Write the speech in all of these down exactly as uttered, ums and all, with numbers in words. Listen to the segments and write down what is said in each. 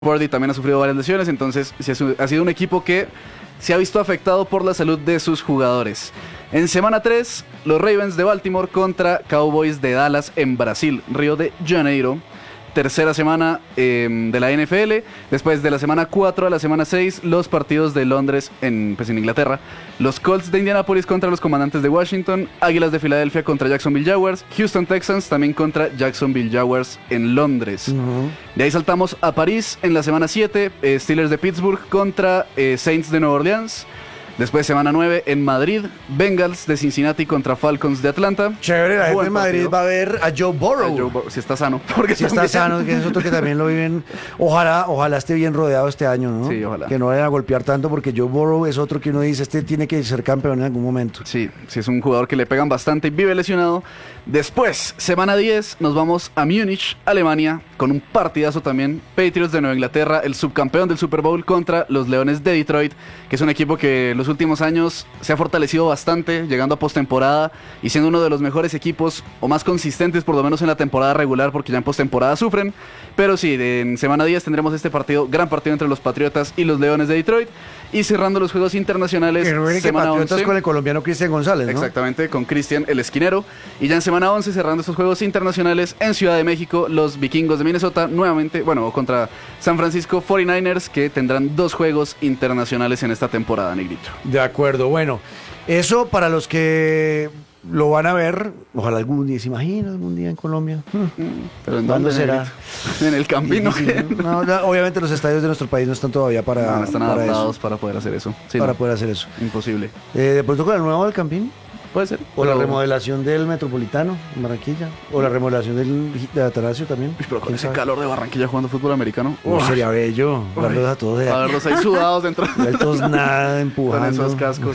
Purdy también ha sufrido varias lesiones, entonces ha sido un equipo que se ha visto afectado por la salud de sus jugadores. En semana tres, los Ravens de Baltimore contra Cowboys de Dallas en Brasil, Río de Janeiro. Tercera semana eh, de la N F L. Después de la semana cuatro a la semana seis, los partidos de Londres en, pues en Inglaterra. Los Colts de Indianapolis contra los Comandantes de Washington. Águilas de Filadelfia contra Jacksonville Jaguars. Houston Texans también contra Jacksonville Jaguars en Londres. Uh-huh. De ahí saltamos a París en la semana siete. Eh, Steelers de Pittsburgh contra eh, Saints de Nueva Orleans. Después, semana nueve, en Madrid, Bengals de Cincinnati contra Falcons de Atlanta. Chévere, la gente de Madrid va a ver a Joe Burrow. A Joe Burrow, si está sano. Porque si está sano, que es otro que también lo viven. Ojalá, ojalá esté bien rodeado este año, ¿no? Sí, ojalá. Que no vayan a golpear tanto, porque Joe Burrow es otro que uno dice, este tiene que ser campeón en algún momento. Sí, sí, es un jugador que le pegan bastante y vive lesionado. Después, semana diez, nos vamos a Múnich, Alemania, con un partidazo también. Patriots de Nueva Inglaterra, el subcampeón del Super Bowl contra los Leones de Detroit, que es un equipo que en los últimos años se ha fortalecido bastante, llegando a postemporada y siendo uno de los mejores equipos o más consistentes, por lo menos en la temporada regular, porque ya en postemporada sufren. Pero sí, de, en semana diez tendremos este partido, gran partido entre los Patriotas y los Leones de Detroit. Y cerrando los juegos internacionales, que semana Patriotas once, con el colombiano Cristian González, ¿no? Exactamente, con Cristian el esquinero. Y ya en semana once, cerrando estos juegos internacionales, en Ciudad de México, los Vikingos de Minnesota nuevamente, bueno, contra San Francisco cuarenta y nueve ers, que tendrán dos juegos internacionales en esta temporada, Negrito. De acuerdo, bueno, eso para los que lo van a ver, ojalá algún día, ¿se imagina algún día en Colombia? ¿Pero en dónde será? En el Campín, sí, sí, no, no, obviamente los estadios de nuestro país no están todavía para No, no están para adaptados eso. para poder hacer eso. Sí, para no. poder hacer eso. Imposible. Eh, ¿De pronto con el nuevo del Campín? Puede ser. O pero... la remodelación del Metropolitano en Barranquilla. O la remodelación del de Atanasio también. Uy, pero con ese sabe? calor de Barranquilla jugando fútbol americano. Oh, sería bello. Verlos a todos. A verlos ahí sudados dentro. Todos nada, empujando. Con esos cascos.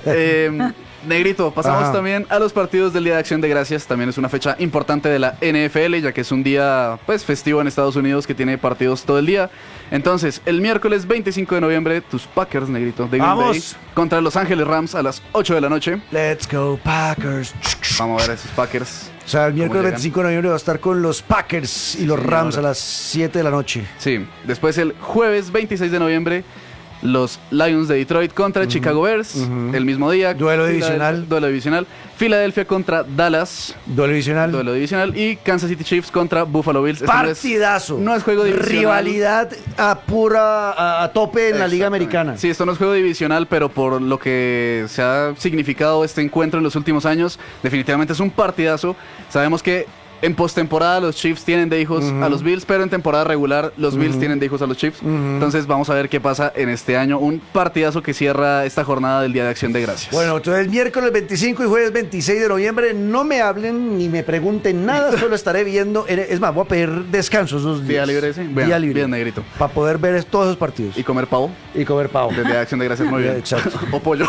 eh, Negrito, pasamos Ajá. también a los partidos del Día de Acción de Gracias. También es una fecha importante de la N F L, ya que es un día pues festivo en Estados Unidos que tiene partidos todo el día. Entonces, el miércoles veinticinco de noviembre, tus Packers, Negrito, de Green Bay, contra Los Ángeles Rams a las ocho de la noche. Let's go Packers. Vamos a ver a esos Packers. O sea, el miércoles veinticinco de noviembre va a estar con los Packers y los sí, Rams ahora. a las siete de la noche. Sí, después el jueves veintiséis de noviembre, los Lions de Detroit contra uh-huh. Chicago Bears, uh-huh. el mismo día. Duelo divisional. Duelo divisional. Filadelfia contra Dallas. Duelo divisional. Duelo divisional. Y Kansas City Chiefs contra Buffalo Bills. Partidazo. No es, no es juego divisional. Rivalidad a pura, a, a tope en la Liga Americana. Sí, esto no es juego divisional, pero por lo que se ha significado este encuentro en los últimos años, definitivamente es un partidazo. Sabemos que en postemporada los Chiefs tienen de hijos uh-huh. a los Bills, pero en temporada regular los uh-huh. Bills tienen de hijos a los Chiefs. Uh-huh. Entonces vamos a ver qué pasa en este año. Un partidazo que cierra esta jornada del Día de Acción de Gracias. Bueno, entonces el miércoles veinticinco y jueves veintiséis de noviembre no me hablen ni me pregunten nada, solo estaré viendo. Es más, voy a pedir descansos dos días. Día libre, sí. Bien, Día libre. Bien, Negrito. Para poder ver todos esos partidos. Y comer pavo. Y comer pavo. Del Día de Acción de Gracias, muy bien. Exacto. O pollo.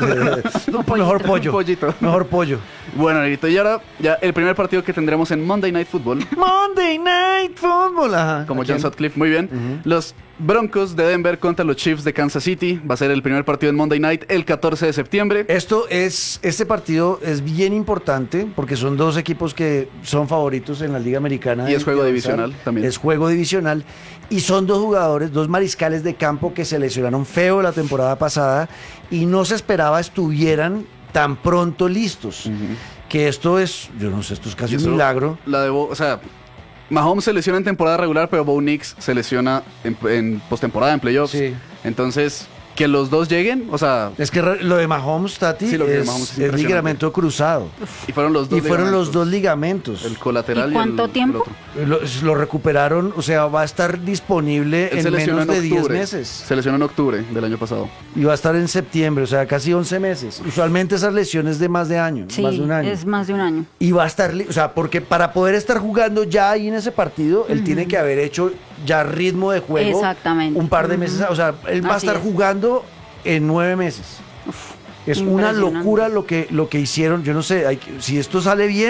no, mejor pollo. Un pollito. Mejor pollo. Bueno, Negrito, y ahora ya el primer partido que tendremos en Monday Night Football. Monday Night Football. Ajá. Como John Sutcliffe, muy bien. Uh-huh. Los Broncos de Denver contra los Chiefs de Kansas City. Va a ser el primer partido en Monday Night el catorce de septiembre. Esto es, este partido es bien importante porque son dos equipos que son favoritos en la Liga Americana. Y es juego divisional también. Es juego divisional. Y son dos jugadores, dos mariscales de campo que se lesionaron feo la temporada pasada y no se esperaba estuvieran tan pronto listos. Uh-huh. Que esto es, yo no sé, esto es casi un milagro. La de, o sea, Mahomes se lesiona en temporada regular, pero Bo Nix se lesiona en, en postemporada, en playoffs. Sí. Entonces, que los dos lleguen, o sea... Es que lo de Mahomes, Tati, sí, lo que es, Mahomes es, es ligamento cruzado. Y fueron los dos Y fueron los dos ligamentos. El colateral ¿Y cuánto y el, tiempo? el otro. Lo, lo recuperaron, o sea, va a estar disponible Él en menos de diez meses. Se lesionó en octubre del año pasado. Y va a estar en septiembre, o sea, casi once meses. Usualmente esas lesiones de más de año, sí, más de un año. es más de un año. Y va a estar, o sea, porque para poder estar jugando ya ahí en ese partido, uh-huh. él tiene que haber hecho ya ritmo de juego. Exactamente. Un par de uh-huh. meses, o sea, él va Así a estar es. jugando en nueve meses. Uf, es una locura lo que, lo que hicieron. Yo no sé, hay, si esto sale bien,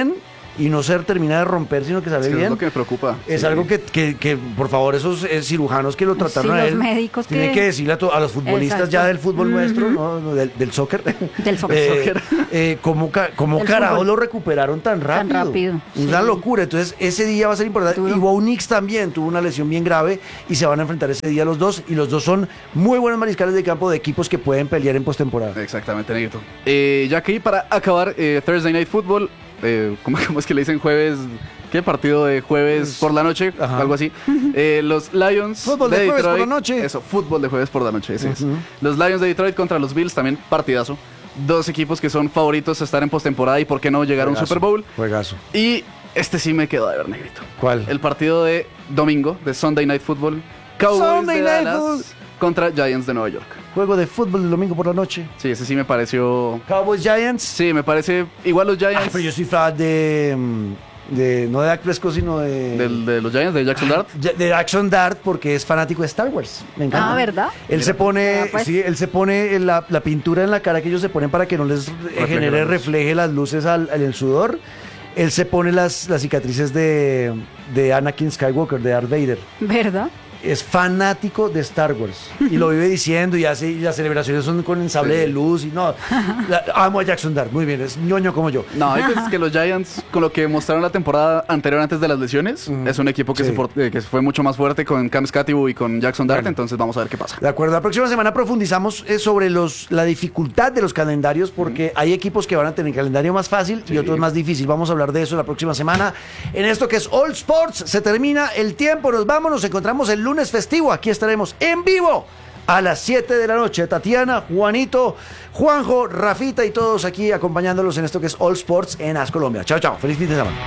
y no se termina de romper, sino que sale Es que bien. es lo que me preocupa. Es Sí. algo que, que, que, por favor, esos eh, cirujanos que lo trataron Sí, a los él, médicos tienen que- que decirle a, to- a los futbolistas Exacto. ya del fútbol Ujú. nuestro, ¿no? No, del, del soccer, Del soccer. eh, eh, cómo, ca- cómo Del carajo fútbol. lo recuperaron tan rápido. rápido, Una sí. locura. Entonces, ese día va a ser importante. Duro. Y Bo Nix también tuvo una lesión bien grave y se van a enfrentar ese día los dos. Y los dos son muy buenos mariscales de campo de equipos que pueden pelear en postemporada. Exactamente, Negrito. Eh, ya que ahí para acabar, eh, Thursday Night Football, eh, ¿cómo, cómo es que le dicen jueves? ¿Qué partido de jueves por la noche? Ajá. Algo así. Eh, los Lions Fútbol de jueves por la noche. Eso, fútbol de jueves por la noche. Ese es. Ujú. Los Lions de Detroit contra los Bills, también partidazo. Dos equipos que son favoritos a estar en postemporada y por qué no llegar a un Juegazo, Super Bowl. Juegazo. Y este sí me quedó de ver, Negrito. ¿Cuál? El partido de domingo, de Sunday Night Football. Cowboys Sunday de Night Dallas Football. contra Giants de Nueva York. Juego de fútbol el domingo por la noche. Sí, ese sí me pareció... Cowboys Giants. Sí, me parece igual los Giants. Ah, pero yo soy fan de, mm, de no de Dak Prescott, sino de, Del- de los Giants de Jackson Dart. de de Jackson Dart, porque es fanático de Star Wars. Me encanta. Ah, ¿verdad? Él Mira, se pone, vea, pues. sí, él se pone la, la pintura en la cara que ellos se ponen para que no les eh, genere, la luz. refleje las luces al, al- el sudor. Él se pone las, las cicatrices de, de Anakin Skywalker, de Darth Vader. ¿Verdad? Es fanático de Star Wars y lo vive diciendo y hace y las celebraciones son con el sable Sí. de luz y no, la- amo a Jackson Dart, muy bien, es ñoño como yo. No, y pues es que los Giants, con lo que mostraron la temporada anterior antes de las lesiones, Ujú. es un equipo que, Sí. se for- eh, que fue mucho más fuerte con Cam Scatiboo y con Jackson Dart, Bueno. entonces vamos a ver qué pasa. De acuerdo, la próxima semana profundizamos eh, sobre los, la dificultad de los calendarios porque hay equipos que van a tener calendario más fácil y Sí. otros más difícil. Vamos a hablar de eso la próxima semana. En esto que es All Sports, se termina el tiempo, nos vamos, nos encontramos el lunes festivo, aquí estaremos en vivo a las siete de la noche. Tatiana, Juanito, Juanjo, Rafita y todos aquí acompañándolos en esto que es All Sports en As Colombia. Chao, chao, feliz fin de semana.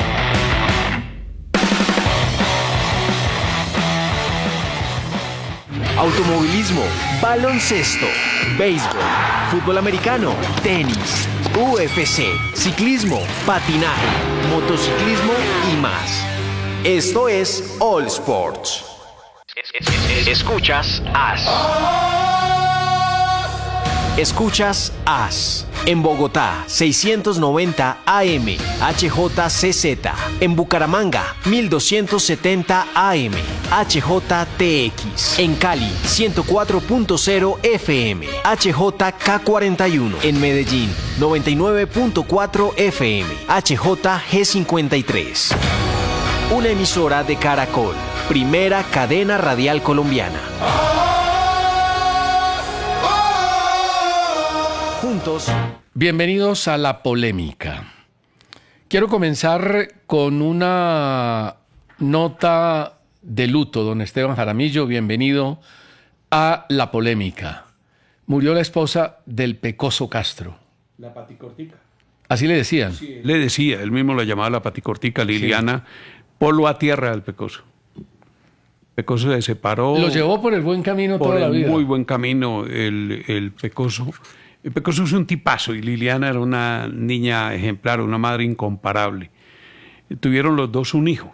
Automovilismo, baloncesto, béisbol, fútbol americano, tenis, U F C, ciclismo, patinaje, motociclismo y más. Esto es All Sports. Escuchas As. Escuchas As. En Bogotá, seiscientos noventa A M, H J C Z. En Bucaramanga, mil doscientos setenta A M, H J T X. En Cali, ciento cuatro punto cero F M, H J K cuarenta y uno. En Medellín, noventa y nueve punto cuatro F M, H J G cincuenta y tres. Una emisora de Caracol, primera cadena radial colombiana. Juntos. Bienvenidos a la polémica. Quiero comenzar con una nota de luto, don Esteban Jaramillo. Bienvenido a la polémica. Murió la esposa del Pecoso Castro. La paticortica. Así le decían. Le decía, él mismo la llamaba la paticortica, Liliana, polo a tierra del Pecoso. Pecoso se separó. Lo llevó por el buen camino por toda la el vida. muy buen camino el, el Pecoso. El Pecoso es un tipazo y Liliana era una niña ejemplar, una madre incomparable. Tuvieron los dos un hijo.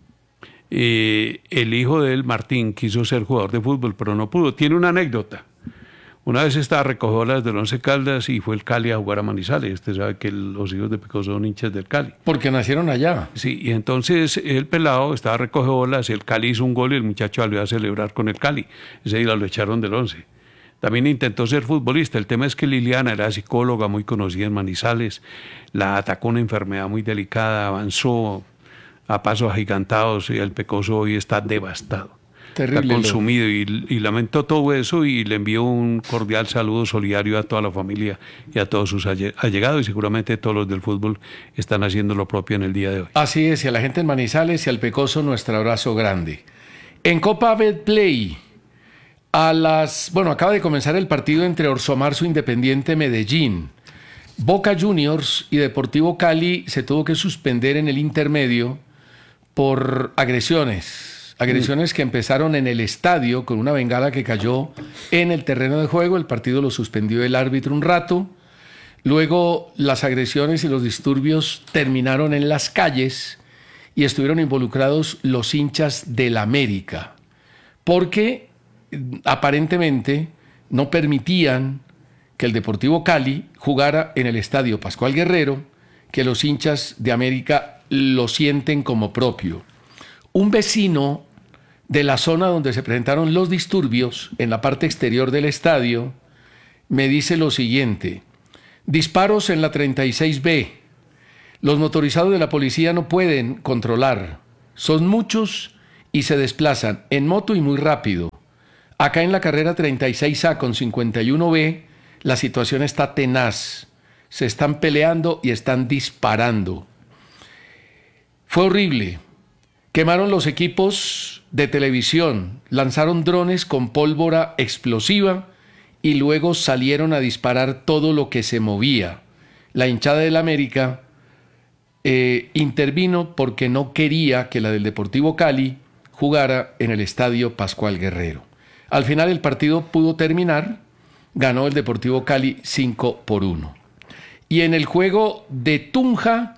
Eh, el hijo de él, Martín, quiso ser jugador de fútbol, pero no pudo. Tiene una anécdota. Una vez estaba recogió las del Once Caldas y fue el Cali a jugar a Manizales. Usted sabe que el- los hijos de Pecoso son hinchas del Cali. Porque nacieron allá. Sí, y entonces el pelado estaba recogiendo bolas, el Cali hizo un gol y el muchacho salió a celebrar con el Cali. Ese día lo echaron del Once. También intentó ser futbolista. El tema es que Liliana era psicóloga muy conocida en Manizales. La atacó una enfermedad muy delicada, avanzó a pasos agigantados y el Pecoso hoy está devastado. Terrible, Está lo- consumido y, y lamentó todo eso y le envió un cordial saludo solidario a toda la familia y a todos sus alle- allegados y seguramente todos los del fútbol están haciendo lo propio en el día de hoy. Así es, y a la gente en Manizales y al Pecoso nuestro abrazo grande. En Copa Betplay, a las, bueno, acaba de comenzar el partido entre Orso Marzo Independiente Medellín. Boca Juniors y Deportivo Cali se tuvo que suspender en el intermedio por agresiones. Agresiones que empezaron en el estadio con una bengala que cayó en el terreno de juego. El partido lo suspendió el árbitro un rato. Luego las agresiones y los disturbios terminaron en las calles y estuvieron involucrados los hinchas del América, porque eh, aparentemente no permitían que el Deportivo Cali jugara en el estadio Pascual Guerrero que los hinchas de América lo sienten como propio. Un vecino de la zona donde se presentaron los disturbios, en la parte exterior del estadio, me dice lo siguiente: disparos en la treinta y seis B. Los motorizados de la policía no pueden controlar. Son muchos y se desplazan en moto y muy rápido. Acá en la carrera treinta y seis A con cincuenta y uno B, la situación está tenaz. Se están peleando y están disparando. Fue horrible. Quemaron los equipos de televisión, lanzaron drones con pólvora explosiva y luego salieron a disparar todo lo que se movía. La hinchada del América eh, intervino porque no quería que la del Deportivo Cali jugara en el Estadio Pascual Guerrero. Al final el partido pudo terminar, ganó el Deportivo Cali cinco por uno. Y en el juego de Tunja,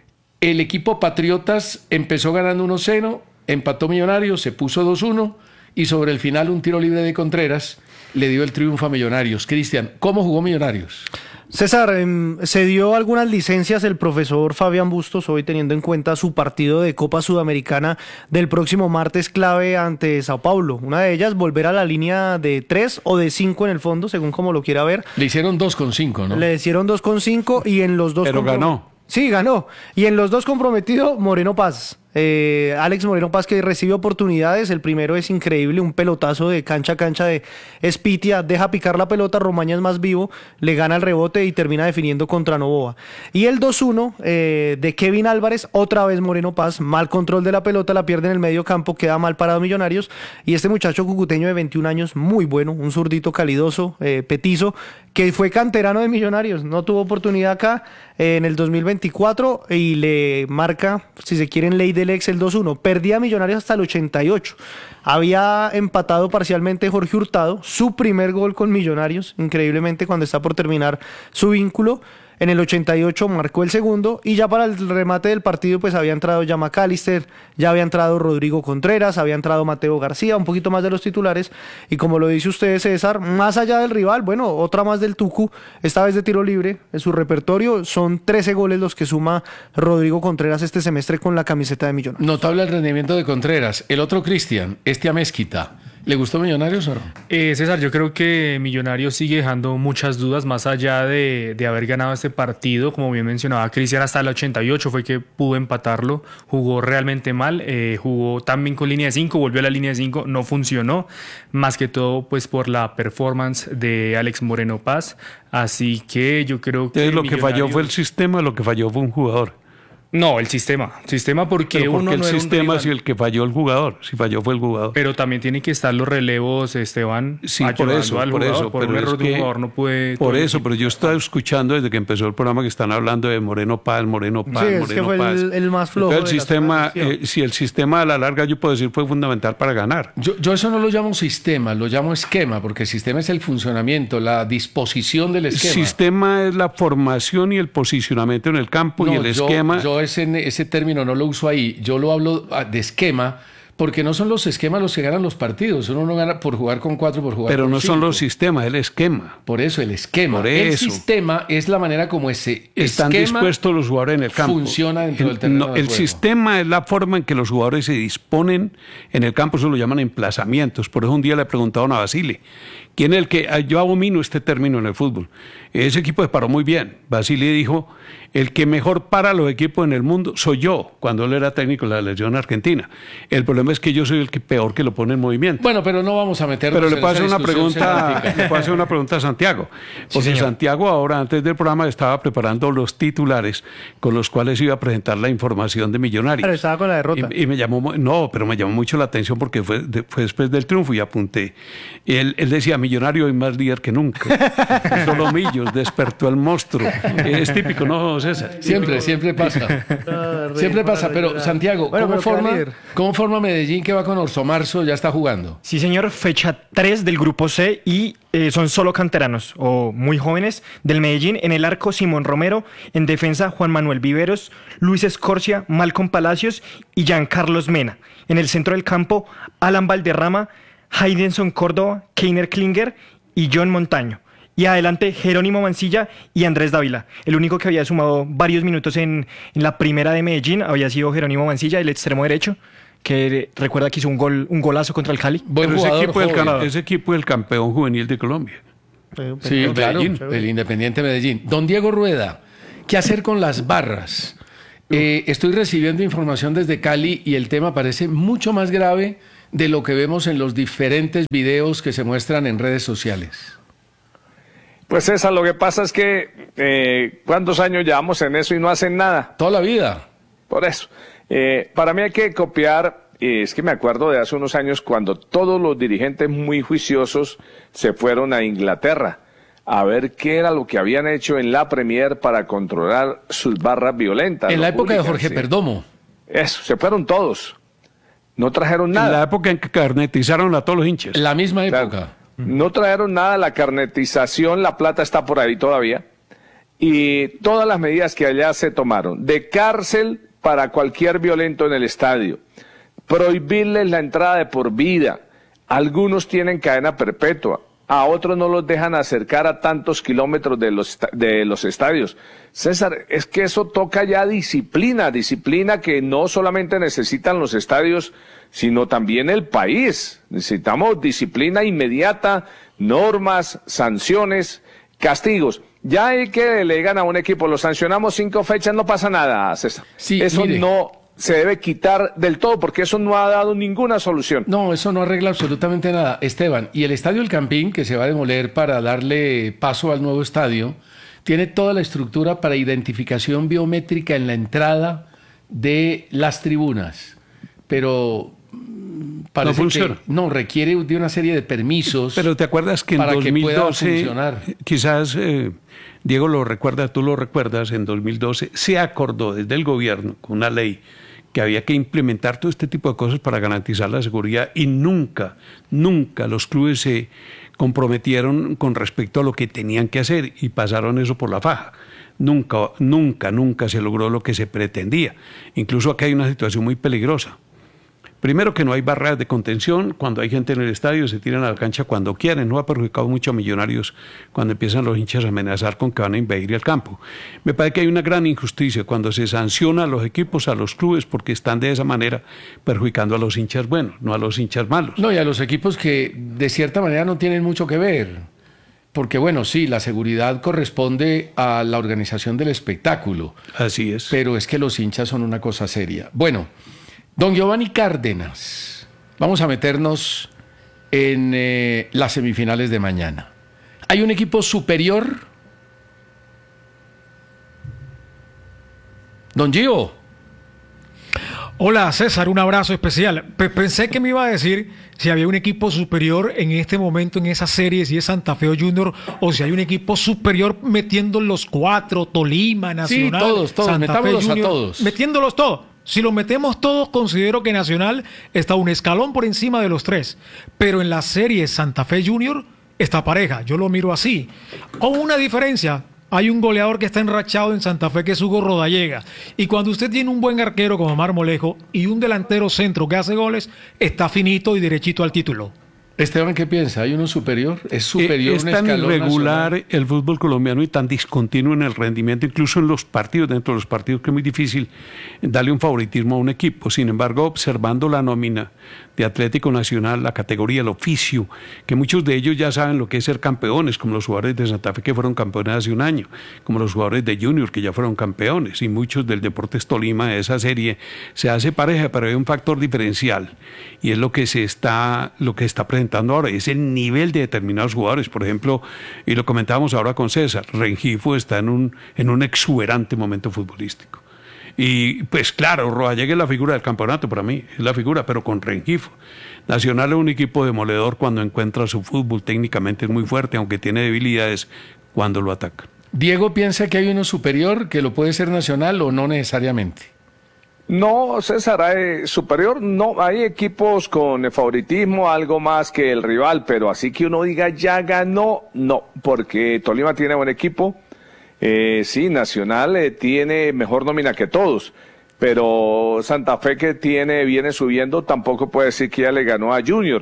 el equipo Patriotas empezó ganando uno cero, empató Millonarios, se puso dos uno y sobre el final un tiro libre de Contreras le dio el triunfo a Millonarios. Cristian, ¿cómo jugó Millonarios? César, eh, se dio algunas licencias el profesor Fabián Bustos, hoy teniendo en cuenta su partido de Copa Sudamericana del próximo martes clave ante Sao Paulo. Una de ellas, volver a la línea de tres o de cinco en el fondo, según como lo quiera ver. Le hicieron dos con cinco, ¿no? Le hicieron dos con cinco y en los dos... Pero comprom- ganó. Sí, ganó. Y en los dos comprometido, Moreno Paz. Eh, Alex Moreno Paz, que recibe oportunidades. El primero es increíble, un pelotazo de cancha a cancha de Espitia, deja picar la pelota, Romaña es más vivo, le gana el rebote y termina definiendo contra Novoa. Y el dos uno eh, de Kevin Álvarez, otra vez Moreno Paz, mal control de la pelota, la pierde en el medio campo, queda mal parado Millonarios. Y este muchacho cucuteño de veintiún años, muy bueno, un zurdito calidoso, eh, petizo, que fue canterano de Millonarios, no tuvo oportunidad acá eh, en el dos mil veinticuatro y le marca, si se quiere, en ley del ex el dos uno. Perdía Millonarios hasta el ochenta y ocho. Había empatado parcialmente Jorge Hurtado, su primer gol con Millonarios, increíblemente cuando está por terminar su vínculo. En el ochenta y ocho marcó el segundo y ya para el remate del partido pues había entrado ya McAllister, ya había entrado Rodrigo Contreras, había entrado Mateo García, un poquito más de los titulares y como lo dice usted, César, más allá del rival, bueno, otra más del Tucu, esta vez de tiro libre, en su repertorio son trece goles los que suma Rodrigo Contreras este semestre con la camiseta de Millonarios. Notable el rendimiento de Contreras. El otro Cristian, este Amezquita. ¿Le gustó Millonarios o no? Eh, César, yo creo que Millonarios sigue dejando muchas dudas más allá de, de haber ganado este partido. Como bien mencionaba Cristian, hasta el ochenta y ocho fue que pudo empatarlo. Jugó realmente mal, eh, jugó también con línea de cinco, volvió a la línea de cinco, no funcionó. Más que todo pues por la performance de Alex Moreno Paz. Así que yo creo que Entonces, lo que Millonarios... falló fue el sistema, lo que falló fue un jugador. No, el sistema. Sistema porque Pero uno porque el no era un sistema rival. si el que falló el jugador, si falló fue el jugador. Pero también tienen que estar los relevos, Esteban, Sí, por ayudando eso, al por jugador. eso. Por pero un es error de un que- jugador no puede... todo Por el eso, equipo. pero yo estaba escuchando desde que empezó el programa que están hablando de Moreno Paz, Moreno Paz, Sí, es Moreno que fue Paz. el- el más flojo Entonces, el de la sistema, transición. eh, si el sistema a la larga yo puedo decir fue fundamental para ganar. Yo, yo eso no lo llamo sistema, lo llamo esquema, porque el sistema es el funcionamiento, la disposición del El esquema. sistema es la formación y el posicionamiento en el campo y No, el yo, esquema. Yo ese, ese término no lo uso ahí, yo lo hablo ah, de esquema, porque no son los esquemas los que ganan los partidos, uno no gana por jugar con cuatro, por jugar pero con no son cinco. los sistemas, el esquema. Por eso el esquema. Por El eso. sistema es la manera como ese Están esquema dispuestos los jugadores en el campo. funciona dentro El- del terreno no, de el juego. sistema es la forma en que los jugadores se disponen en el campo, eso lo llaman emplazamientos. Por eso un día le preguntaron a Basile, ¿quién es el que, ah, yo abomino este término en el fútbol? Ese equipo se paró muy bien. Basile dijo, el que mejor para los equipos en el mundo soy yo, cuando él era técnico de la selección argentina. El problema es que yo soy el que peor que lo pone en movimiento. Bueno, pero no vamos a meternos Pero le en puedo esa hacer una discusión pregunta, semántica. le puedo hacer una pregunta a Santiago, porque señor. Santiago ahora antes del programa estaba preparando los titulares con los cuales iba a presentar la información de Millonarios. Pero estaba con la derrota. Y, y me llamó, mu- no, pero me llamó mucho la atención porque fue, de- fue después del triunfo y apunté. Él, él decía, Millonario es más líder que nunca. Solo Millos, despertó el monstruo. Es típico, ¿no, César? Siempre, siempre pasa. Siempre pasa, pero Santiago, Bueno, ¿cómo, pero queda forma, líder. ¿cómo forma Medellín que va con Orso Marzo? Ya está jugando. Sí, señor, fecha tres del grupo C y eh, son solo canteranos o muy jóvenes del Medellín. En el arco, Simón Romero. En defensa, Juan Manuel Viveros, Luis Escorcia, Malcolm Palacios y Giancarlos Mena. En el centro del campo, Alan Valderrama, Heidenson Córdoba, Keiner Klinger y John Montaño. Y adelante Jerónimo Mancilla y Andrés Dávila. El único que había sumado varios minutos en, en la primera de Medellín había sido Jerónimo Mancilla, el extremo derecho, que recuerda que hizo un gol, un golazo contra el Cali. Buen Pero ese jugador, equipo, el, joven. cam- ese equipo es el campeón juvenil de Colombia. Sí, El claro, Medellín. el Independiente Medellín. Don Diego Rueda, ¿qué hacer con las barras? Eh, estoy recibiendo información desde Cali y el tema parece mucho más grave de lo que vemos en los diferentes videos que se muestran en redes sociales. Pues César, lo que pasa es que eh, ¿cuántos años llevamos en eso y no hacen nada? Toda la vida. Por eso. Eh, para mí hay que copiar, eh, es que me acuerdo de hace unos años cuando todos los dirigentes muy juiciosos se fueron a Inglaterra a ver qué era lo que habían hecho en la Premier para controlar sus barras violentas. En la los época de hooligans, Jorge sí. Perdomo. Eso, se fueron todos. No trajeron En la nada. época en que carnetizaron a todos los hinchas. La misma Claro. época. No trajeron nada, la carnetización, la plata está por ahí todavía. Y todas las medidas que allá se tomaron, de cárcel para cualquier violento en el estadio, prohibirles la entrada de por vida, algunos tienen cadena perpetua, a otros no los dejan acercar a tantos kilómetros de los, esta- de los estadios. César, es que eso toca ya disciplina, disciplina que no solamente necesitan los estadios, sino también el país. Necesitamos disciplina inmediata, normas, sanciones, castigos. Ya hay que le digan a un equipo, lo sancionamos cinco fechas, no pasa nada, César. Sí, eso mire. no se debe quitar del todo, porque eso no ha dado ninguna solución. No, eso no arregla absolutamente nada. Esteban, y el Estadio El Campín, que se va a demoler para darle paso al nuevo estadio, tiene toda la estructura para identificación biométrica en la entrada de las tribunas. Pero mm, parece No funciona. que no, requiere de una serie de permisos. Pero te acuerdas que en para que pueda dos mil doce, funcionar. quizás eh, Diego lo recuerda, tú lo recuerdas, en dos mil doce se acordó desde el gobierno con una ley que había que implementar todo este tipo de cosas para garantizar la seguridad y nunca, nunca los clubes se comprometieron con respecto a lo que tenían que hacer y pasaron eso por la faja. Nunca, nunca, nunca se logró lo que se pretendía. Incluso acá hay una situación muy peligrosa. Primero que no hay barreras de contención, cuando hay gente en el estadio se tiran a la cancha cuando quieren, no ha perjudicado mucho a Millonarios cuando empiezan los hinchas a amenazar con que van a invadir el campo. Me parece que hay una gran injusticia cuando se sanciona a los equipos, a los clubes, porque están de esa manera perjudicando a los hinchas buenos, no a los hinchas malos. No, y a los equipos que de cierta manera no tienen mucho que ver. Porque bueno, sí, la seguridad corresponde a la organización del espectáculo. Así es. Pero es que los hinchas son una cosa seria. Bueno, don Giovanni Cárdenas, vamos a meternos en eh, las semifinales de mañana. ¿Hay un equipo superior? Don Gio. Hola César, un abrazo especial. Pe- pensé que me iba a decir si había un equipo superior en este momento en esa serie, si es Santa Fe o Junior, o si hay un equipo superior metiendo los cuatro, Tolima, Nacional, todos, todos, Santa Fe, metámoslos a Junior, todos. metiéndolos todos. Si los metemos todos, considero que Nacional está un escalón por encima de los tres. Pero en la serie Santa Fe Junior está pareja, yo lo miro así. Con una diferencia. Hay un goleador que está enrachado en Santa Fe, que es Hugo Rodallega. Y cuando usted tiene un buen arquero como Marmolejo y un delantero centro que hace goles, está finito y derechito al título. Esteban, ¿qué piensa? ¿Hay uno superior? ¿Es superior Eh, es un tan escalón irregular nacional? el fútbol colombiano y tan discontinuo en el rendimiento, incluso en los partidos, dentro de los partidos, que es muy difícil darle un favoritismo a un equipo. Sin embargo, observando la nómina de Atlético Nacional, la categoría, el oficio, que muchos de ellos ya saben lo que es ser campeones, como los jugadores de Santa Fe que fueron campeones hace un año, como los jugadores de Junior que ya fueron campeones, y muchos del Deportes Tolima de esa serie. Se hace pareja, pero hay un factor diferencial, y es lo que se está, lo que está presentando ahora, es el nivel de determinados jugadores. Por ejemplo, y lo comentábamos ahora con César, Rengifo está en un, en un exuberante momento futbolístico. Y pues claro, Rodallega es la figura del campeonato para mí, es la figura, pero con Rengifo. Nacional es un equipo demoledor cuando encuentra su fútbol, técnicamente es muy fuerte, aunque tiene debilidades cuando lo ataca. ¿Diego piensa que hay uno superior, que lo puede ser Nacional o no necesariamente? No, César, hay superior, no, hay equipos con favoritismo, algo más que el rival, pero así que uno diga ya ganó, no, porque Tolima tiene buen equipo. Eh, sí, Nacional eh, tiene mejor nómina que todos, pero Santa Fe, que tiene viene subiendo, tampoco puede decir que ya le ganó a Junior.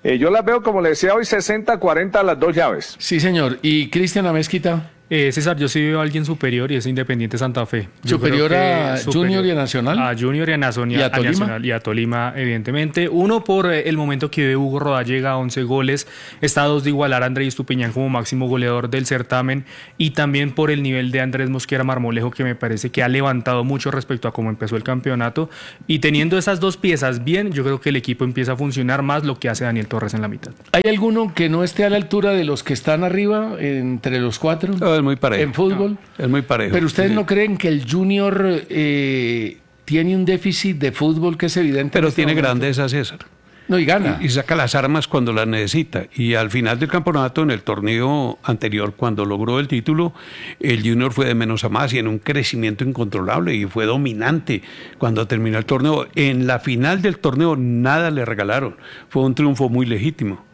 Eh, yo las veo, como le decía hoy, sesenta cuarenta las dos llaves. Sí, señor. ¿Y Cristian Amezquita? Eh, César, yo sí veo a alguien superior y es Independiente Santa Fe. Yo ¿Superior creo que a superior Junior y a Nacional? A Junior y a, Nacional, ¿Y a a Tolima? Nacional y a Tolima, evidentemente. Uno, por eh, el momento que vive Hugo Rodallega, once goles. Está a dos de igualar a Andrés Estupiñán como máximo goleador del certamen. Y también por el nivel de Andrés Mosquera Marmolejo, que me parece que ha levantado mucho respecto a cómo empezó el campeonato. Y teniendo esas dos piezas bien, yo creo que el equipo empieza a funcionar más lo que hace Daniel Torres en la mitad. ¿Hay alguno que no esté a la altura de los que están arriba, entre los cuatro? No, es muy parejo. En fútbol. Es muy parejo. Pero ustedes sí. no creen que el Junior eh, tiene un déficit de fútbol que es evidente. Pero este tiene momento? grandeza, César. No, y gana. Y, y saca las armas cuando las necesita. Y al final del campeonato, en el torneo anterior, cuando logró el título, el Junior fue de menos a más y en un crecimiento incontrolable y fue dominante cuando terminó el torneo. En la final del torneo nada le regalaron. Fue un triunfo muy legítimo.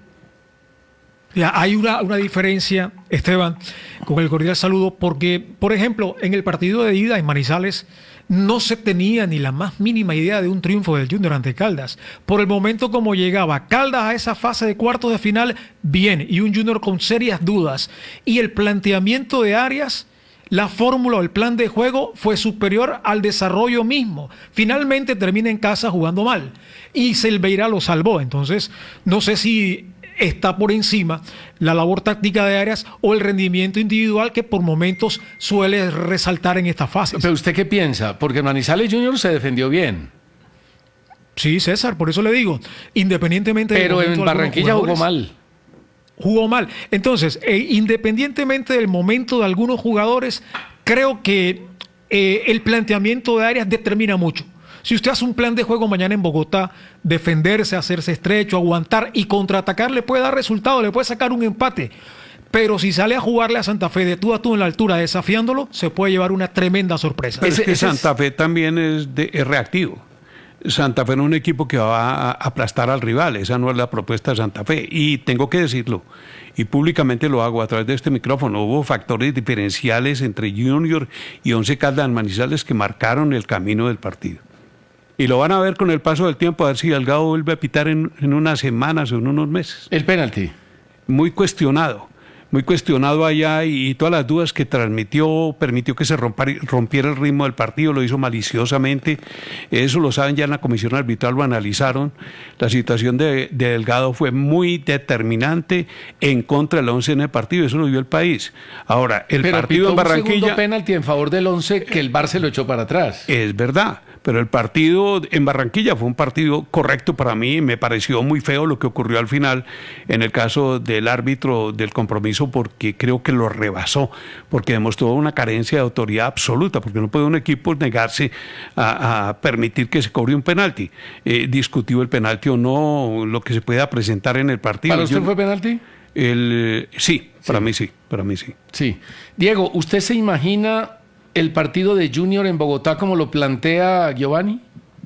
Ya, hay una, una diferencia, Esteban, con el cordial saludo, porque, por ejemplo, en el partido de ida en Manizales no se tenía ni la más mínima idea de un triunfo del Junior ante Caldas. Por el momento como llegaba Caldas a esa fase de cuartos de final, bien, y un Junior con serias dudas. Y el planteamiento de Arias, la fórmula o el plan de juego fue superior al desarrollo mismo. Finalmente termina en casa jugando mal. Y Silveira lo salvó. Entonces, no sé si está por encima la labor táctica de Arias o el rendimiento individual que por momentos suele resaltar en esta fase. ¿Pero usted qué piensa? Porque Manizales Junior se defendió bien. Sí, César, por eso le digo, independientemente del Pero momento en de Barranquilla algunos jugó jugadores, mal. Jugó mal. Entonces, eh, independientemente del momento de algunos jugadores, creo que eh, el planteamiento de Arias determina mucho. Si usted hace un plan de juego mañana en Bogotá, defenderse, hacerse estrecho, aguantar y contraatacar, le puede dar resultado, le puede sacar un empate. Pero si sale a jugarle a Santa Fe de tú a tú en la altura, desafiándolo, se puede llevar una tremenda sorpresa. Pero es que ese Santa es- Fe también es, de, es reactivo. Santa Fe no es un equipo que va a aplastar al rival, esa no es la propuesta de Santa Fe. Y tengo que decirlo, y públicamente lo hago a través de este micrófono, hubo factores diferenciales entre Junior y Once Caldas en Manizales que marcaron el camino del partido. Y lo van a ver con el paso del tiempo, a ver si Delgado vuelve a pitar en, en unas semanas o en unos meses. El penalti. Muy cuestionado, muy cuestionado allá y, y todas las dudas que transmitió, permitió que se rompar- rompiera el ritmo del partido, lo hizo maliciosamente. Eso lo saben ya en la comisión arbitral, lo analizaron. La situación de, de Delgado fue muy determinante en contra del once en el partido, eso lo vio el país. Ahora, el Pero partido en pitó un segundo Barranquilla... penalti en favor del once que el Bar se lo echó para atrás. Es verdad, pero el partido en Barranquilla fue un partido correcto para mí. Me pareció muy feo lo que ocurrió al final en el caso del árbitro del compromiso, porque creo que lo rebasó, porque demostró una carencia de autoridad absoluta, porque no puede un equipo negarse a, a permitir que se cobre un penalti. Eh, discutió el penalti o no, lo que se pueda presentar en el partido. ¿Para usted Yo- fue penalti? el, sí, para mí sí, para mí sí. Sí. Diego, ¿usted se imagina el partido de Junior en Bogotá como lo plantea Giovanni?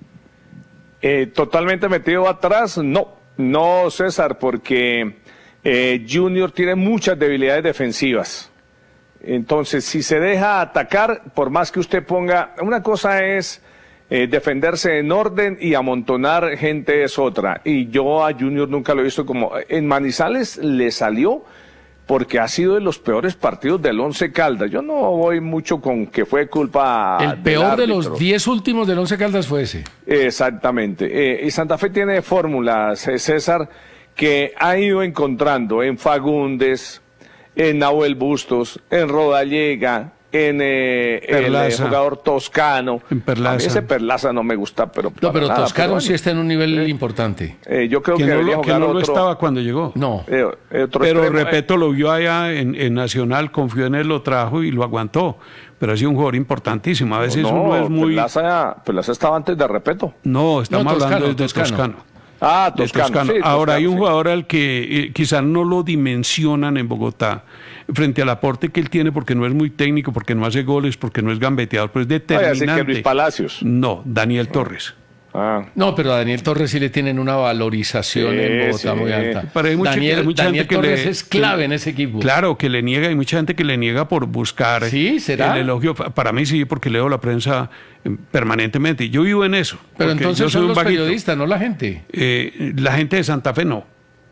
Eh, totalmente metido atrás, no, no César, porque eh, Junior tiene muchas debilidades defensivas. Entonces, si se deja atacar, por más que usted ponga, una cosa es eh, defenderse en orden y amontonar gente es otra. Y yo a Junior nunca lo he visto como, en Manizales le salió porque ha sido de los peores partidos del Once Caldas. Yo no voy mucho con que fue culpa El del peor de los árbitro. diez últimos del Once Caldas fue ese. Exactamente. Eh, y Santa Fe tiene fórmulas, eh, César, que ha ido encontrando en Fagundes, en Nahuel Bustos, en Rodallega, en eh, el eh, Perlaza. jugador Toscano. En Perlaza. A mí ese Perlaza no me gusta, pero No, para pero nada, Toscano pero sí bueno. está en un nivel importante. Eh, yo creo que, Que no, debería lo, que jugar no lo otro, estaba cuando llegó. No. eh, eh, otro Pero extremo. Repeto lo vio allá en, en Nacional, confió en él, lo trajo y lo aguantó. Pero ha sido un jugador importantísimo. A veces no, uno es muy... Perlaza, Perlaza estaba antes de Repeto. No, estamos No, Toscano, hablando de Toscano. Toscano. Ah, de Toscano. Toscano. sí, Ahora Toscano, hay un sí. jugador al que eh, quizás no lo dimensionan en Bogotá frente al aporte que él tiene, porque no es muy técnico, porque no hace goles, porque no es gambeteador, pero es Ah, ya sé determinante. que Luis Palacios. No, Daniel Torres. Ah. No, pero a Daniel Torres sí le tienen una valorización Sí, en Bogotá sí. muy alta. Pero hay mucha- Daniel, hay mucha Daniel gente que Torres le- es clave que- en ese equipo. Claro, que le niega, hay mucha gente que le niega por buscar Sí, ¿será? el elogio. Para mí sí, porque leo la prensa eh, permanentemente. Yo vivo en eso. Pero porque entonces yo soy son un los vaguito. periodistas, no la gente. Eh, la gente de Santa Fe no.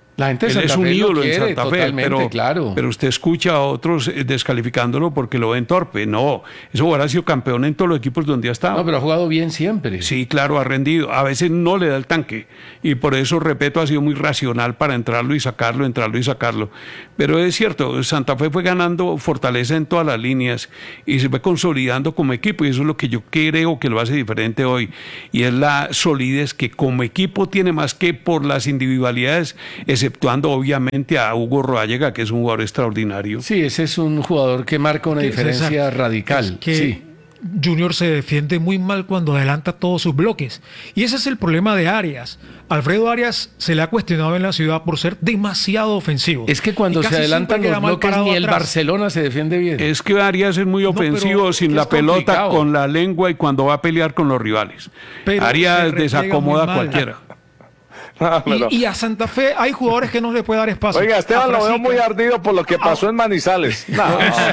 La gente de Él Santa es un Fe lo ídolo quiere, en Santa Fe, totalmente, pero, claro. pero usted escucha a otros eh, descalificándolo porque lo ven torpe. No, eso hubiera sido campeón en todos los equipos donde ha estado. No, pero ha jugado bien siempre. Sí, claro, ha rendido. A veces no le da el tanque. Y por eso, repito, ha sido muy racional para entrarlo y sacarlo, entrarlo y sacarlo. Pero es cierto, Santa Fe fue ganando fortaleza en todas las líneas y se fue consolidando como equipo. Y eso es lo que yo creo que lo hace diferente hoy. Y es la solidez que como equipo tiene más que por las individualidades, exceptuando obviamente a Hugo Rodallega, que es un jugador extraordinario. Sí, ese es un jugador que marca una diferencia César, radical. es que sí. Junior se defiende muy mal cuando adelanta todos sus bloques. Y ese es el problema de Arias. Alfredo Arias se le ha cuestionado en la ciudad por ser demasiado ofensivo. Es que cuando Y se casi adelantan siempre los queda mal bloques parado ni el atrás. Barcelona se defiende bien. Es que Arias es muy ofensivo pero sin es la pelota, complicado. con la lengua y cuando va a pelear con los rivales. Pero Arias se repliega desacomoda a muy mal. cualquiera. Ah, pero- Y, y a Santa Fe hay jugadores que no le puede dar espacio. Oiga, Esteban A lo veo Frasica- muy ardido por lo que pasó en Manizales. No.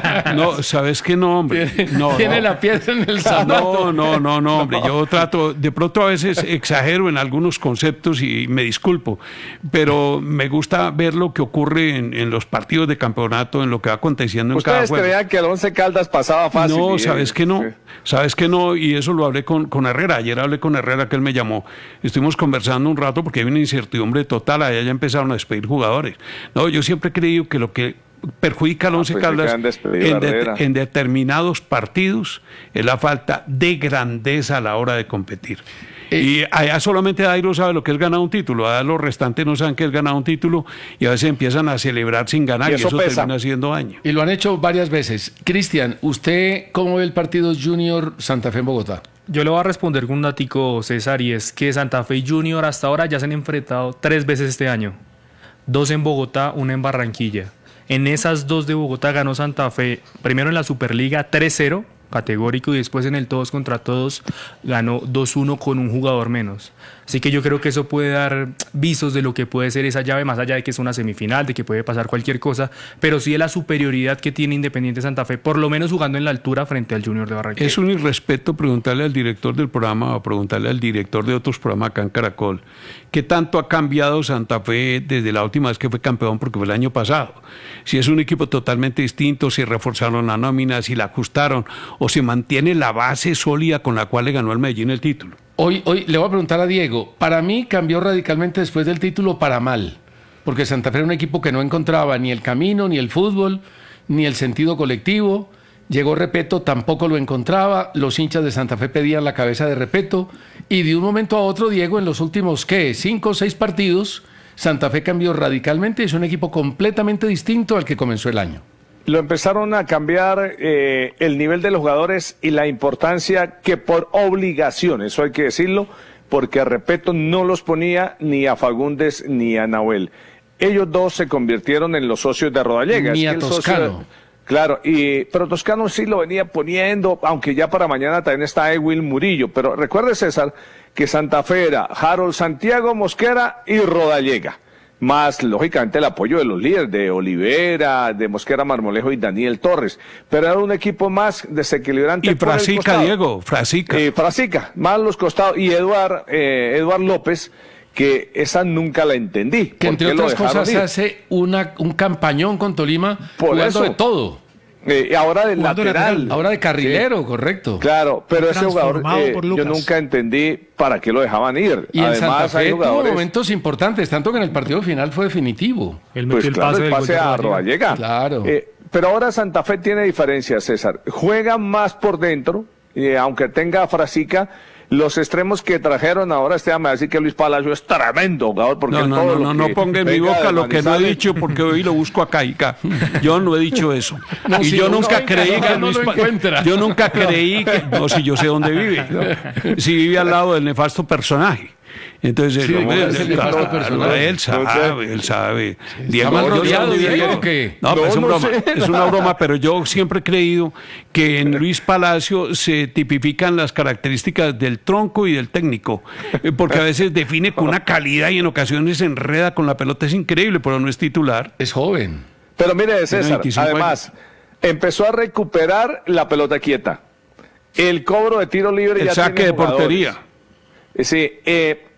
No, ¿sabes qué? No, hombre. No, Tiene no. la piedra en el zapato. No, no, no, no, hombre. Yo trato, de pronto a veces exagero en algunos conceptos y me disculpo, pero me gusta ver lo que ocurre en, en los partidos de campeonato, en lo que va aconteciendo en cada Ustedes juego. creían que el Once Caldas pasaba fácil. No, y- sabes que no, Sí. sabes que no, y eso lo hablé con, con Herrera. Ayer hablé con Herrera, que él me llamó. Estuvimos conversando un rato porque hay una incertidumbre total. Allá ya empezaron a despedir jugadores. No, yo siempre he creído que lo que perjudica al Once pensé que Caldas habían despedido a en, de- Herrera. en determinados partidos es la falta de grandeza a la hora de competir. Y allá solamente Dairo sabe lo que es ganar un título, allá los restantes no saben qué es ganar un título y a veces empiezan a celebrar sin ganar Y y eso eso, pesa. termina haciendo daño. Y lo han hecho varias veces. Cristian, ¿usted cómo ve el partido Junior Santa Fe en Bogotá? Yo le voy a responder con un datico, César, y es que Santa Fe y Junior hasta ahora ya se han enfrentado tres veces este año. Dos en Bogotá, una en Barranquilla. En esas dos de Bogotá ganó Santa Fe, primero en la Superliga tres cero, categórico, y después en el todos contra todos ganó dos uno con un jugador menos. Así que yo creo que eso puede dar visos de lo que puede ser esa llave, más allá de que es una semifinal, de que puede pasar cualquier cosa, pero sí de la superioridad que tiene Independiente Santa Fe, por lo menos jugando en la altura frente al Junior de Barranquilla. Es un irrespeto preguntarle al director del programa o preguntarle al director de otros programas acá en Caracol qué tanto ha cambiado Santa Fe desde la última vez que fue campeón, porque fue el año pasado. Si es un equipo totalmente distinto, si reforzaron la nómina, si la ajustaron o si mantiene la base sólida con la cual le ganó al Medellín el título. Hoy, hoy le voy a preguntar a Diego. Para mí cambió radicalmente después del título para mal, porque Santa Fe era un equipo que no encontraba ni el camino, ni el fútbol, ni el sentido colectivo. Llegó Repeto, tampoco lo encontraba. Los hinchas de Santa Fe pedían la cabeza de Repeto. Y de un momento a otro, Diego, en los últimos, ¿qué? Cinco o seis partidos, Santa Fe cambió radicalmente. Es un equipo completamente distinto al que comenzó el año. Lo empezaron a cambiar eh, el nivel de los jugadores y la importancia que por obligación, eso hay que decirlo, porque a Repeto no los ponía ni a Fagundes ni a Nahuel. Ellos dos se convirtieron en los socios de Rodallega. Ni Es a que el socio Toscano. de- Claro, y, pero Toscano sí lo venía poniendo, aunque ya para mañana también está Ewil Murillo. Pero recuerde, César, que Santa Fe era Harold Santiago Mosquera y Rodallega. Más, lógicamente, el apoyo de los líderes, de Olivera, de Mosquera Marmolejo y Daniel Torres. Pero era un equipo más desequilibrante. Y por el Frasica, costado. Diego, Frasica. Eh, Frasica, más los costados. Y Eduard, eh, Eduard López, que esa nunca la entendí. Que ¿Por entre qué lo otras dejaron cosas ir? hace una, un campañón con Tolima Por jugando eso. de todo. Eh, ahora del Jugando de lateral. lateral. Ahora de carrilero, correcto. Claro, pero ese jugador Transformado eh, por yo Lucas. nunca entendí para qué lo dejaban ir. Y en Además, Santa Fe hay tuvo jugadores. momentos importantes, tanto que en el partido final fue definitivo. Él metió Pues el claro, pase el del gol pase de a Rodallega. Rodallega. Claro. Eh, pero ahora Santa Fe tiene diferencias, César. Juega más por dentro, eh, aunque tenga a Frasica. Los extremos que trajeron ahora, este me va a decir que Luis Palacio es tremendo jugador. Porque No, él no, todo no, lo no, no que ponga en mi venga boca de lo que no he Manizales- dicho porque hoy lo busco acá y acá. Yo no he dicho eso. No, y si yo uno nunca venga, creí no, que no Luis lo Pa- encuentra. Yo nunca creí que no, si yo sé dónde vive. Si vive al lado del nefasto personaje. Entonces, Sí, el hombre, ¿cuál es el nefasto claro, personaje? él sabe, él sabe. ¿Está mal yo sé rodeado, dónde vive. Diego, o qué? No, pero No, es, un no broma, sé es una broma, pero yo siempre he creído que en Luis Palacio se tipifican las características del tronco y del técnico, eh, porque a veces define con una calidad y en ocasiones se enreda con la pelota, es increíble, pero no es titular. Es joven. Pero mire, César, veinticinco además, empezó a recuperar la pelota quieta. El cobro de tiro libre El ya saque tiene de jugadores. portería. Sí, eh,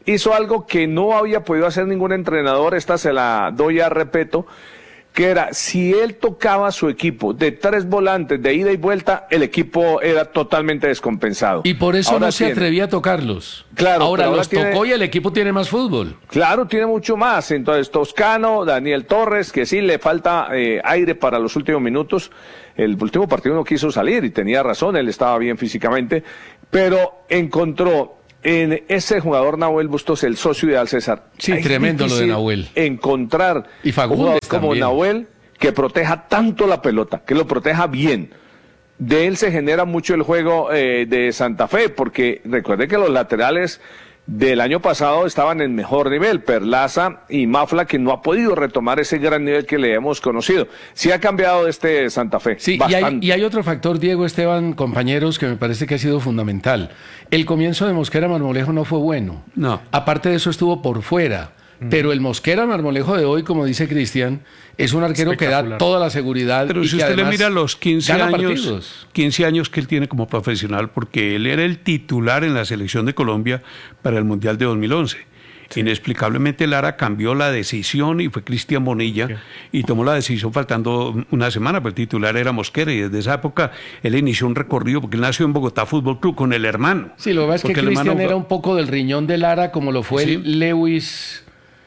hizo algo que no había podido hacer ningún entrenador, esta se la doy a respeto, que era, si él tocaba su equipo de tres volantes de ida y vuelta, el equipo era totalmente descompensado. Y por eso Ahora no se tiene, atrevía a tocarlos. Claro, ahora pero ahora los tiene, tocó y el equipo tiene más fútbol. Claro, tiene mucho más. Entonces, Toscano, Daniel Torres, que sí le falta eh, aire para los últimos minutos. El último partido no quiso salir y tenía razón, él estaba bien físicamente, pero encontró en ese jugador Nahuel Bustos, el socio ideal, César. Sí, es tremendo lo de difícil Nahuel. Encontrar y Fagundes un jugador como también. Nahuel que proteja tanto la pelota, que lo proteja bien. De él se genera mucho el juego eh, de Santa Fe, porque recuerde que los laterales del año pasado estaban en mejor nivel, Perlaza y Mafla, que no ha podido retomar ese gran nivel que le hemos conocido. Sí ha cambiado este Santa Fe. Sí, y hay, y hay otro factor, Diego, Esteban, compañeros, que me parece que ha sido fundamental. El comienzo de Mosquera Marmolejo no fue bueno. No. Aparte de eso estuvo por fuera. Pero el Mosquera Marmolejo de hoy, como dice Cristian, es un arquero que da toda la seguridad. Pero y si que usted le además mira los quince gana años, partidos. quince años que él tiene como profesional, porque él era el titular en la selección de Colombia para el Mundial de dos mil once. Sí. Inexplicablemente Lara cambió la decisión y fue Cristian Bonilla, sí, y tomó la decisión faltando una semana, pero el titular era Mosquera, y desde esa época él inició un recorrido, porque él nació en Bogotá Fútbol Club con el hermano. Sí, lo que pasa es que Cristian hermano... era un poco del riñón de Lara, como lo fue, sí, Lewis...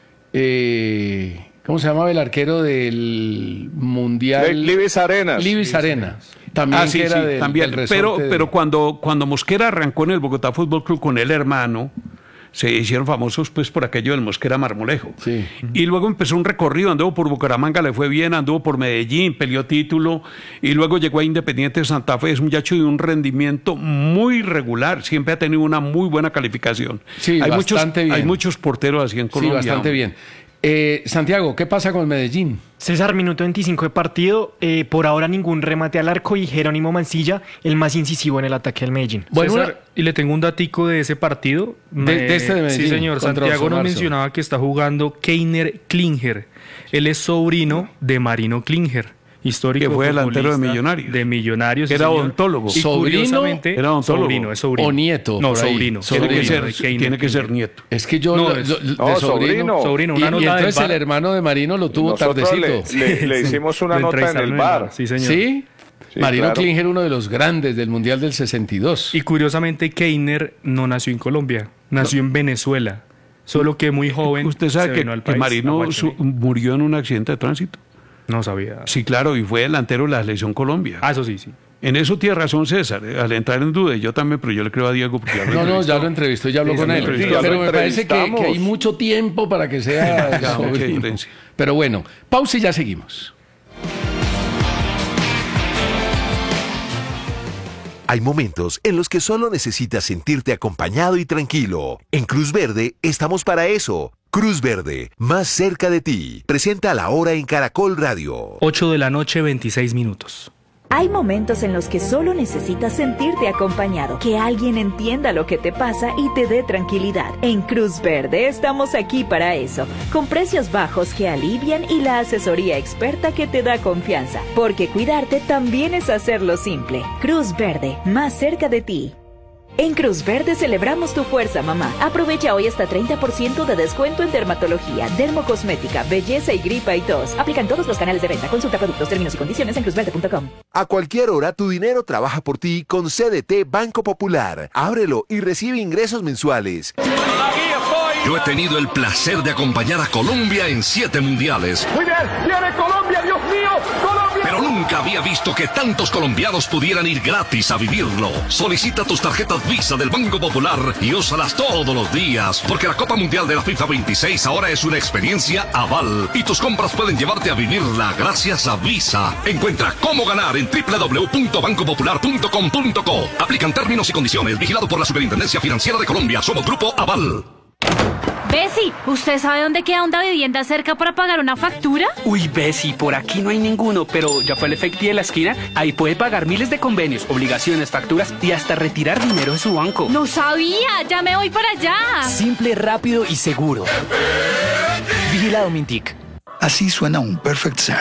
Eh, ¿Cómo se llamaba el arquero del Mundial? Libis Arenas. Libis Arenas. También ah, sí, que era sí, del, también. del pero de... pero cuando, cuando Mosquera arrancó en el Bogotá Fútbol Club con el hermano, se hicieron famosos pues por aquello del Mosquera Marmolejo. Sí. Y luego empezó un recorrido, anduvo por Bucaramanga, le fue bien, anduvo por Medellín, peleó título, y luego llegó a Independiente de Santa Fe. Es un muchacho de un rendimiento muy regular, siempre ha tenido una muy buena calificación. Sí, hay bastante muchos, bien. Hay muchos porteros así en Colombia. Sí, bastante bien. Eh, Santiago, ¿qué pasa con Medellín? César, minuto veinticinco de partido, eh, por ahora ningún remate al arco y Jerónimo Mancilla, el más incisivo en el ataque del Medellín. Bueno, César, y le tengo un datico de ese partido. De, de este de Medellín. Sí, señor. Santiago nos mencionaba que está jugando Keiner Klinger. Él es sobrino de Marino Klinger, histórico que fue delantero de Millonarios. De Millonarios. Era señor. odontólogo. Y sobrino, era odontólogo. Sobrino, es sobrino. O nieto. No, sobrino. Tiene, sobrino, que ser, Keiner, tiene que ser Klinger. nieto. Es que yo, no, lo, es, yo, de no, sobrino. sobrino Y, una y nota entonces del el hermano de Marino lo tuvo Nosotros tardecito. Le, le, le hicimos una Lo nota en el bar. Sí, señor. ¿Sí? Sí, Marino claro. Klinger, uno de los grandes del Mundial del sesenta y dos. Y curiosamente, Keiner no nació en Colombia, nació no. en Venezuela. Solo que muy joven. ¿Usted sabe que, que Marino su, murió en un accidente de tránsito? No sabía. Sí, claro, y fue delantero de la selección Colombia. Ah, eso sí, sí. En eso tiene razón César, al entrar en duda, yo también, pero yo le creo a Diego porque ya lo No, no, ya lo entrevistó, ya habló sí, con él. Sí, pero me parece que, que hay mucho tiempo para que sea ya, sobrino. Pero bueno, pausa y ya seguimos. Hay momentos en los que solo necesitas sentirte acompañado y tranquilo. En Cruz Verde estamos para eso. Cruz Verde, más cerca de ti. Presenta La Hora en Caracol Radio. ocho de la noche, veintiséis minutos. Hay momentos en los que solo necesitas sentirte acompañado, que alguien entienda lo que te pasa y te dé tranquilidad. En Cruz Verde estamos aquí para eso, con precios bajos que alivian y la asesoría experta que te da confianza, porque cuidarte también es hacerlo simple. Cruz Verde, más cerca de ti. En Cruz Verde celebramos tu fuerza, mamá. Aprovecha hoy hasta treinta por ciento de descuento en dermatología, dermocosmética, belleza y gripa y tos. Aplican todos los canales de venta. Consulta productos, términos y condiciones en cruz verde punto com. A cualquier hora tu dinero trabaja por ti con C D T Banco Popular. Ábrelo y recibe ingresos mensuales. Yo he tenido el placer de acompañar a Colombia en siete mundiales. Muy bien, viene Colombia, Dios mío, Colombia. Pero nunca había visto que tantos colombianos pudieran ir gratis a vivirlo. Solicita tus tarjetas Visa del Banco Popular y úsalas todos los días, porque la Copa Mundial de la FIFA veintiséis ahora es una experiencia aval y tus compras pueden llevarte a vivirla gracias a Visa. Encuentra cómo ganar en doble u doble u doble u punto banco popular punto com punto co. Aplican términos y condiciones. Vigilado por la Superintendencia Financiera de Colombia. Somos Grupo Aval. Bessie, ¿usted sabe dónde queda una vivienda cerca para pagar una factura? Uy, Bessie, por aquí no hay ninguno, pero ya fue el Efecti de la esquina. Ahí puede pagar miles de convenios, obligaciones, facturas y hasta retirar dinero de su banco. No sabía, ya me voy para allá. Simple, rápido y seguro. Vigilado Mintic. Así suena un Perfect Serve.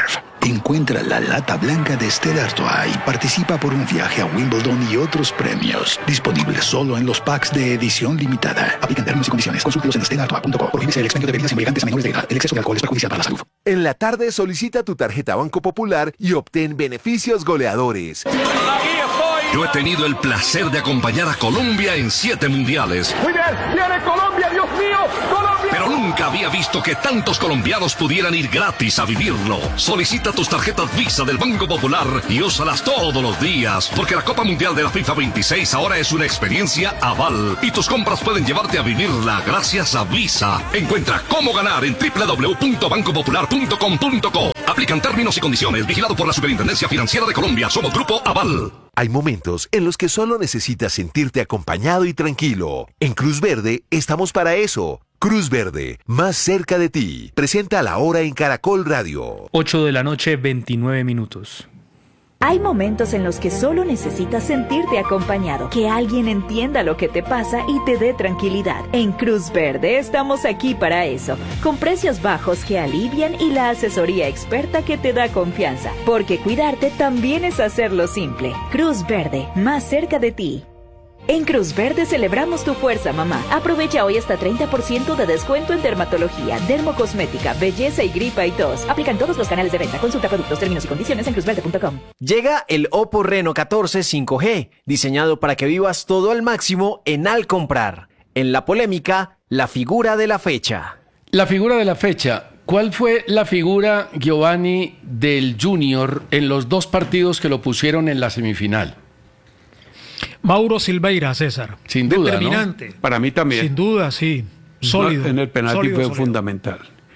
Encuentra la lata blanca de Stella Artois y participa por un viaje a Wimbledon y otros premios. Disponible solo en los packs de edición limitada. Aplican términos y condiciones. Consúltelos en stella artois punto com. Prohíbese el expendio de bebidas embriagantes a menores de edad. El exceso de alcohol es perjudicial para la salud. En la tarde solicita tu tarjeta Banco Popular y obtén beneficios goleadores. Yo he tenido el placer de acompañar a Colombia en siete mundiales. Muy bien, viene Colombia, Dios mío, Colombia. Pero nunca había visto que tantos colombianos pudieran ir gratis a vivirlo. Solicita tus tarjetas Visa del Banco Popular y úsalas todos los días, porque la Copa Mundial de la FIFA veintiséis ahora es una experiencia aval y tus compras pueden llevarte a vivirla gracias a Visa. Encuentra cómo ganar en doble u doble u doble u punto banco popular punto com punto co. Aplican términos y condiciones. Vigilado por la Superintendencia Financiera de Colombia. Somos Grupo Aval. Hay momentos en los que solo necesitas sentirte acompañado y tranquilo. En Cruz Verde estamos para eso. Cruz Verde, más cerca de ti. Presenta la hora en Caracol Radio. ocho de la noche, veintinueve minutos. Hay momentos en los que solo necesitas sentirte acompañado, que alguien entienda lo que te pasa y te dé tranquilidad. En Cruz Verde estamos aquí para eso, con precios bajos que alivian y la asesoría experta que te da confianza, porque cuidarte también es hacerlo simple. Cruz Verde, más cerca de ti. En Cruz Verde celebramos tu fuerza, mamá. Aprovecha hoy hasta treinta por ciento de descuento en dermatología, dermocosmética, belleza y gripa y tos. Aplican todos los canales de venta. Consulta productos, términos y condiciones en cruz verde punto com. Llega el Oppo Reno catorce cinco G, diseñado para que vivas todo al máximo en al comprar. En la polémica, la figura de la fecha. La figura de la fecha. ¿Cuál fue la figura, Giovanni, del Junior en los dos partidos que lo pusieron en la semifinal? Mauro Silveira, César. Sin duda, Determinante. ¿No? Para mí también. Sin duda, sí. Sólido. No, en el penalti sólido, fue sólido. fundamental.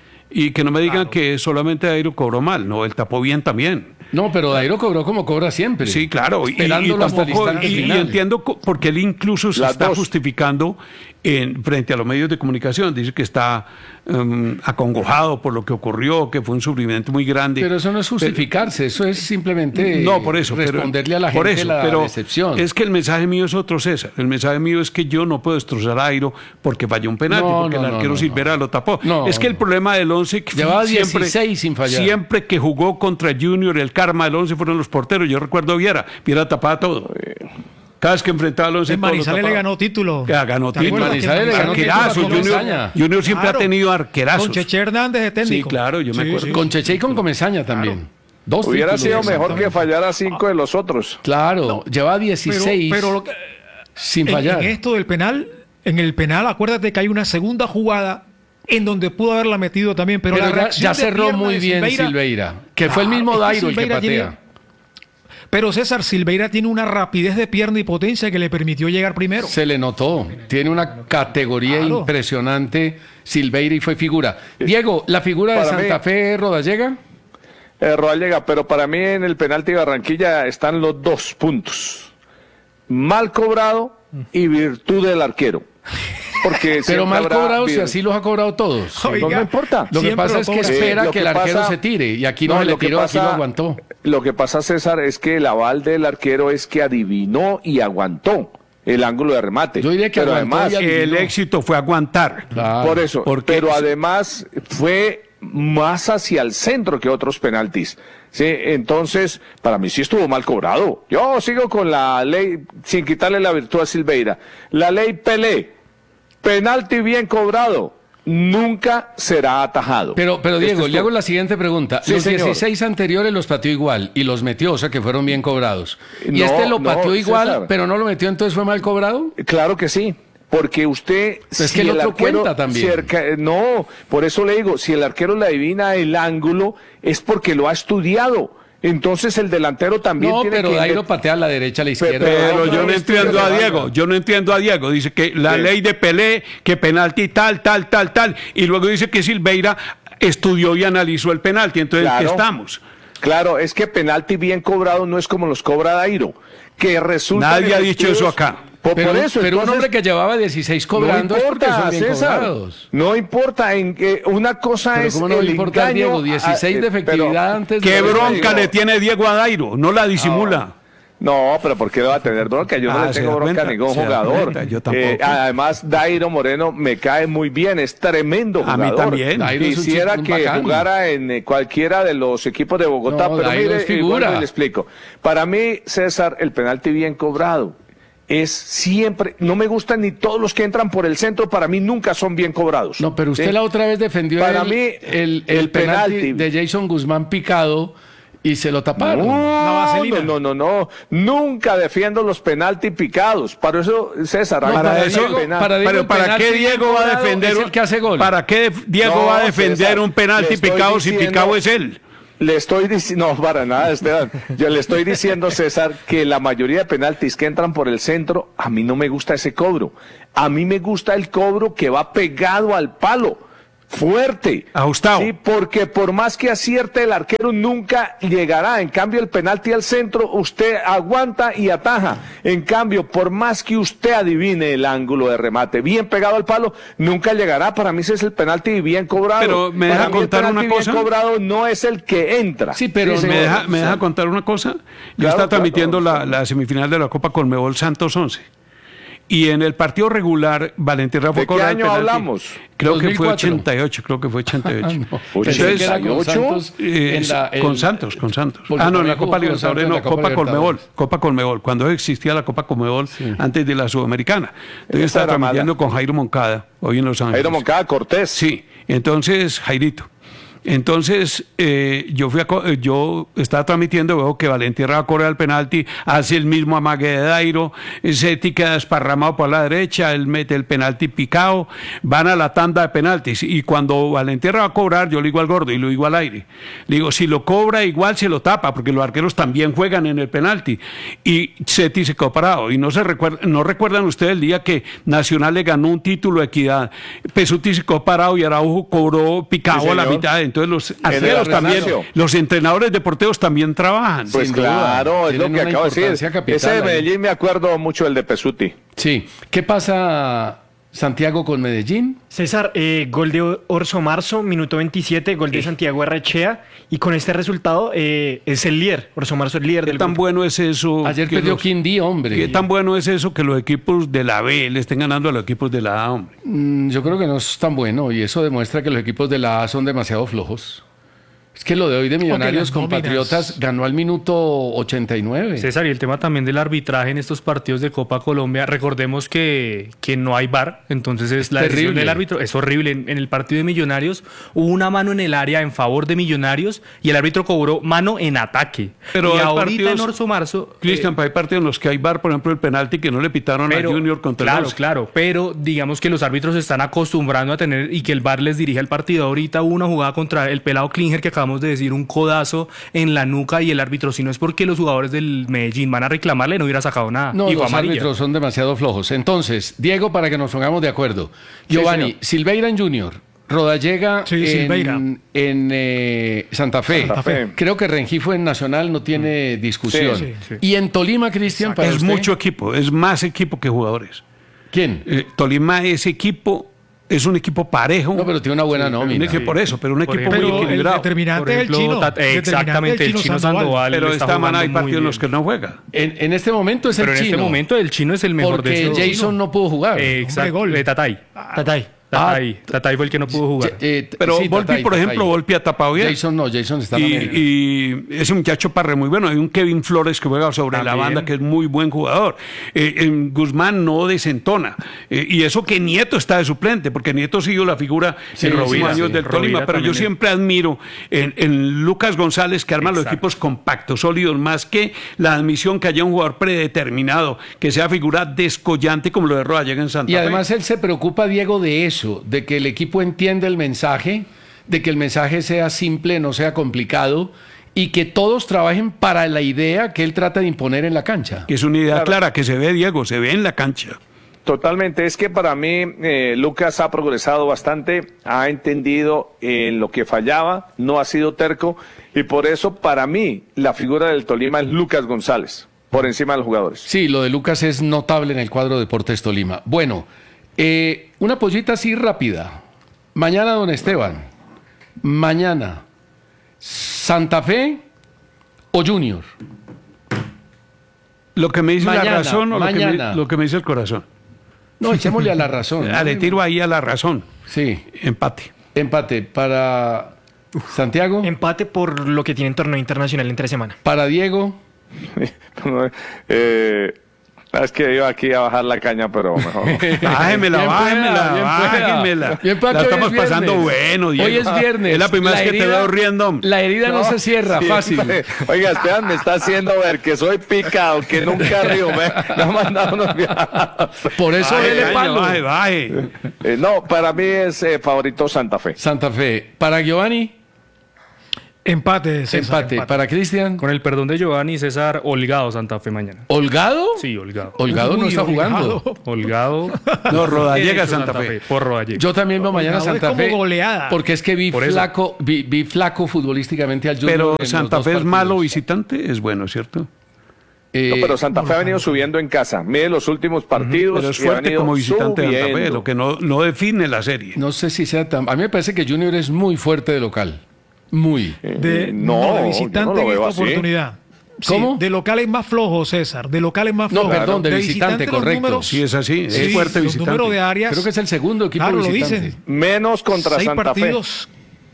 Y que no me digan Claro. que solamente Dairo cobró mal. No, él tapó bien también. No, pero Dairo cobró como cobra siempre. Sí, claro. Y, y Esperándolo hasta el tampoco, instante y, y final. entiendo co- porque él incluso se Las está dos. justificando en, frente a los medios de comunicación. Dice que está um, acongojado por lo que ocurrió, que fue un sufrimiento muy grande. Pero eso no es justificarse, eso es simplemente No, por eso. pero- responderle a la por gente eso, la pero decepción. Es que el mensaje mío es otro, César. El mensaje mío es que yo no puedo destrozar a Dairo porque falló un penalti, No, porque no, el no, arquero no, Silvera lo tapó. No, es que el no. problema del once que Llevaba siempre, dieciséis sin fallar. siempre que jugó contra Junior, el karma del once fueron los porteros. Yo recuerdo a Viera, Viera tapaba todo. Cada vez que enfrentaba al once, En todo lo Manizales le tapaba. ganó título. Ya, ganó ¿Te título. acuerdas que Manizales le ganó Arquerazo, título con Junior, Comesaña. Junior siempre Claro. ha tenido arquerazos. Con Cheche Hernández de técnico. Sí, claro, yo me Sí, acuerdo. sí. Con Cheche y con Comesaña también. Dos Hubiera títulos, sido mejor que exactamente. fallara cinco de los otros. Claro, lleva dieciséis Pero, pero lo que- sin en, fallar. en esto del penal, en el penal, acuérdate que hay una segunda jugada en donde pudo haberla metido también, pero, Pero la ya, reacción ya de cerró pierna muy de bien Silveira, Silveira, que fue el Claro, mismo es que Dairo el que Silveira patea. tiene- Pero César, Silveira tiene una rapidez de pierna y potencia que le permitió llegar primero. Se le notó, tiene una categoría Claro. impresionante Silveira y fue figura. Diego, ¿la figura de Para mí- Santa Fe Rodallega? Eh, Rodallega, pero para mí en el penalti de Barranquilla están los dos puntos. Mal cobrado y virtud del arquero. Porque Pero siempre mal habrá cobrado, si vir- así los ha cobrado todos. Oiga, no me importa. Lo que siempre pasa lo es que cobra. espera Eh, lo que el que arquero pasa- se tire y aquí no, No, se le lo que tiró, aquí lo pasa- aguantó. Lo que pasa, César, es que el aval del arquero es que adivinó y aguantó el ángulo de remate. Yo diría que pero aguantó además, y adivinó. El éxito fue aguantar. Claro. por eso, Porque- pero además fue más hacia el centro que otros penaltis. Sí, entonces, para mí sí estuvo mal cobrado. Yo sigo con la ley, sin quitarle la virtud a Silveira. La ley Pelé, penalti bien cobrado, nunca será atajado. Pero, pero Diego, Este es le hago todo. la siguiente pregunta. Sí, los señor. dieciséis anteriores los pateó igual y los metió, o sea que fueron bien cobrados. Y No, este lo no, pateó igual, César. pero no lo metió, entonces fue mal cobrado. Claro que sí, porque usted... Es que el otro cuenta también. cerca- no, por eso le digo, si el arquero le adivina el ángulo, es porque lo ha estudiado. Entonces el delantero también No, tiene pero que... Dairo patea a la derecha, a la izquierda. Pero yo no Otra vez entiendo estoy a de Diego, banda. yo no entiendo a Diego. Dice que la Sí. ley de Pelé, que penalti tal, tal, tal, tal. Y luego dice que Silveira estudió y analizó el penalti. Entonces, ¿qué Claro. estamos? Claro, es que penalti bien cobrado no es como los cobra Dairo, que resulta... Nadie ha dicho eso acá. Por, Pero, por eso, pero un entonces, hombre que llevaba dieciséis cobrando no es porque importa, son bien César, cobrados. no importa, en que una cosa Pero es ¿cómo no va a el importar, engaño... Diego? a- dieciséis de eh, efectividad pero- antes de... ¿Qué Pero bronca digo- le tiene Diego a Dairo? No la disimula. No, pero ¿por qué le va a tener bronca? Yo no Ah, le se tengo da bronca cuenta, a ningún se da jugador. cuenta, yo tampoco. Eh, además, Dairo Moreno me cae muy bien, es tremendo A mí jugador. también. Dairo es un Quisiera chico que bacán. jugara en eh, cualquiera de los equipos de Bogotá, No, pero Dairo mire, es figura. igual le explico. Para mí, César, el penalti bien cobrado es siempre, no me gustan ni todos los que entran por el centro, para mí nunca son bien cobrados. No, pero usted ¿sí? la otra vez defendió Para el, mí, el, el, el penalti, penalti de Jason Guzmán picado y se lo taparon. No, no, no, no, no, nunca defiendo los penalti picados. Para eso, César, No, hay para que eso- defender penal. para Diego Pero el ¿para penalti qué bien Diego va a cobrado defender es el un- que hace gol? ¿Para qué Diego No, va a defender César, un penalti le estoy picado si diciendo- picado es él? Le estoy diciendo, no, para nada, Esteban. Yo le estoy diciendo, César, que la mayoría de penaltis que entran por el centro, a mí no me gusta ese cobro. A mí me gusta el cobro que va pegado al palo. Fuerte. Ajustado. Sí, porque por más que acierte el arquero nunca llegará. En cambio, el penalti al centro, usted aguanta y ataja. En cambio, por más que usted adivine el ángulo de remate bien pegado al palo, nunca llegará. Para mí ese es el penalti bien cobrado. Pero, ¿me Para deja mí el contar penalti una cosa? bien cobrado no es el que entra. Sí, pero Sí, no- ¿Me señor. deja, me deja contar una cosa? Yo Claro, estaba transmitiendo claro, la, sí. la semifinal de la Copa Conmebol Santos once. Y en el partido regular, Valentín Rafa ¿De qué cobra el año penalti. hablamos? Creo que fue dos mil cuatro. ochenta y ocho, creo que fue ochenta y ocho. No, Entonces, pensé que era con Santos eh, en la- en- con Santos, con Santos. Porque Ah, no, en también la jugó Copa con Libertadores, Santos en no, la Copa Copa Conmebol, Libertadores. Copa Conmebol, cuando existía la Copa Conmebol antes de la Sudamericana. Entonces Esa estaba era transmitiendo mala. con Jairo Moncada, hoy en Los Ángeles. Jairo Moncada Cortés. Sí, entonces, Jairito. Entonces, eh, yo fui a co- eh, yo estaba transmitiendo, veo que Valentín Rafa corre al penalti, hace el mismo amague de Dairo, Seti queda desparramado por la derecha, él mete el penalti picado, van a la tanda de penaltis, y cuando Valentín Rafa va a cobrar, yo le digo al gordo y lo digo al aire, le digo, si lo cobra igual se lo tapa, porque los arqueros también juegan en el penalti, y Seti se quedó parado, y no se recuerda, no recuerdan ustedes el día que Nacional le ganó un título de equidad, Pesuti se quedó parado y Araujo cobró picado Sí, a la señor. mitad, entonces los el arqueros también, Atanasio. los entrenadores deportivos también trabajan. Pues Sin duda, claro, es lo tienen que una acabo de decir. importancia capital Ese de ahí. Medellín me acuerdo mucho del de Pesuti. Sí. ¿Qué pasa, Santiago, con Medellín? César, eh, gol de Orso Marzo, minuto veintisiete, gol de Santiago Arrechea, y con este resultado eh, es el líder. Orso Marzo es el líder ¿Qué del tan grupo. bueno es eso? Ayer que perdió los- Quindío, hombre. ¿Qué tan bueno es eso que los equipos de la B le estén ganando a los equipos de la A, hombre? Mm, Yo creo que no es tan bueno y eso demuestra que los equipos de la A son demasiado flojos. Es que lo de hoy de Millonarios las con nóminas. Patriotas ganó al minuto ochenta y nueve. César, y el tema también del arbitraje en estos partidos de Copa Colombia, recordemos que, que no hay V A R, entonces es la decisión terrible. del árbitro, es horrible. En, en el partido de Millonarios hubo una mano en el área en favor de Millonarios y el árbitro cobró mano en ataque. Pero y hay ahorita partidos- en Orso Marzo... Cristian, eh, pero hay partidos en los que hay V A R, por ejemplo, el penalti que no le pitaron a Junior contra el claro, Once. claro, pero digamos que los árbitros se están acostumbrando a tener y que el V A R les dirige el partido. Ahorita hubo una jugada contra el pelado Klinger que acabamos de decir, un codazo en la nuca y el árbitro, si no es porque los jugadores del Medellín van a reclamarle, no hubiera sacado nada. No, y fue los amarilla. árbitros son demasiado flojos. Entonces, Diego, para que nos pongamos de acuerdo. Giovanni, señor. Silveira en Junior, Rodallega Sí, en, Silveira. en, eh, Santa Fe. Santa Fe. Creo que Rengifo en Nacional no tiene discusión. Sí, sí, sí. Y en Tolima, Cristian, para Es usted, mucho equipo, es más equipo que jugadores. ¿quién? Eh, Tolima es equipo, es un equipo parejo. No, pero tiene una buena Un nómina. equipo por eso, pero un Por equipo ejemplo, muy Pero el equilibrado. determinante Por es el ejemplo, chino. Tat- Determinante exactamente, el chino Sandoval. Pero está esta mano hay jugando muy partidos en bien. los que no juega. En, en este momento es Pero el en chino. este momento el chino es el mejor porque de estos. Jason no pudo jugar. Eh, exacto, gol. de Tatay. Tatay. Tatay. Tatay fue el que no pudo jugar. Eh, Pero sí, Volpi, Tatay, por Tatay. ejemplo, Volpi ha tapado bien. Jason no, Jason está en Y, América. y ese muchacho Parre muy bueno. Hay un Kevin Flores que juega sobre la También. banda, que es muy buen jugador. Eh, en Guzmán no desentona. Eh, y eso que Nieto está de suplente, porque Nieto ha sido la figura Sí, en los Rovira, años sí. del Rovira Tolima. Pero yo también es- siempre admiro en, en Lucas González, que arma los Exacto. equipos compactos, sólidos, más que la admisión que haya un jugador predeterminado, que sea figura descollante como lo de Rodallega en Santa Y Fe. además él se preocupa, Diego, de eso, de que el equipo entienda el mensaje, de que el mensaje sea simple, no sea complicado, y que todos trabajen para la idea que él trata de imponer en la cancha. Que es una idea Claro. clara, que se ve, Diego, se ve en la cancha. Totalmente, es que para mí eh, Lucas ha progresado bastante, ha entendido en lo que fallaba, no ha sido terco y por eso para mí la figura del Tolima es Lucas González, por encima de los jugadores. Sí, lo de Lucas es notable en el cuadro de Deportes Tolima. Bueno, eh, una pollita así rápida. Mañana, don Esteban. Mañana. ¿Santa Fe o Junior? Lo que me dice Mañana, la razón o lo que, mañana. me, lo que me dice el corazón. No, echémosle a la razón. Ah, le tiro ahí a la razón. Sí. Empate. Empate para Santiago. Empate por lo que tiene en torneo internacional entre semana. Para Diego. eh, es que iba aquí a bajar la caña, pero mejor. Bájemela, Bien bájemela, pueda, bájemela. bien pueda La que hoy estamos es pasando viernes. bueno, Diego. Hoy es viernes. Es la primera La vez que te herida- veo riendo. La herida no, se cierra, siempre. fácil. Oiga, Esteban me está haciendo ver que soy picado, que nunca río. Me, me ha mandado unos Por eso Baje, dele baje, palo. baje, baje. Eh, no, para mí es eh, favorito Santa Fe. Santa Fe. Para Giovanni. Empate, César, Empate. Para Cristian. Con el perdón de Giovanni, César, holgado Santa Fe mañana. ¿Holgado? Sí, holgado. Holgado no Uy, está holgado. jugando. Holgado. No, Rodallega, Hecho Santa Fe. Por Rodallega. Yo también veo mañana Holgado es Santa como Fe. goleada. Porque es que vi Por eso. flaco, vi, vi flaco futbolísticamente al Junior. Pero en los Santa dos Fe es partidos. malo visitante, es bueno, ¿cierto? Eh, No, pero Santa Fe ha venido subiendo en casa. Mire los últimos partidos. Pero es y ha fuerte venido como visitante de Santa Fe, subiendo. lo que no, no define la serie. no sé si sea tan. A mí me parece que Junior es muy fuerte de local. Muy. De, Eh, no, no, de yo visitante no lo en veo esta así. oportunidad. Sí, ¿Cómo? de local es más flojo, César. De local es más No, flojo. perdón, de visitante, los correcto. números- Sí, es así, es sí, fuerte los visitante. números de áreas. Creo que es el segundo equipo Claro, lo visitante. dicen. Menos contra Seis Santa partidos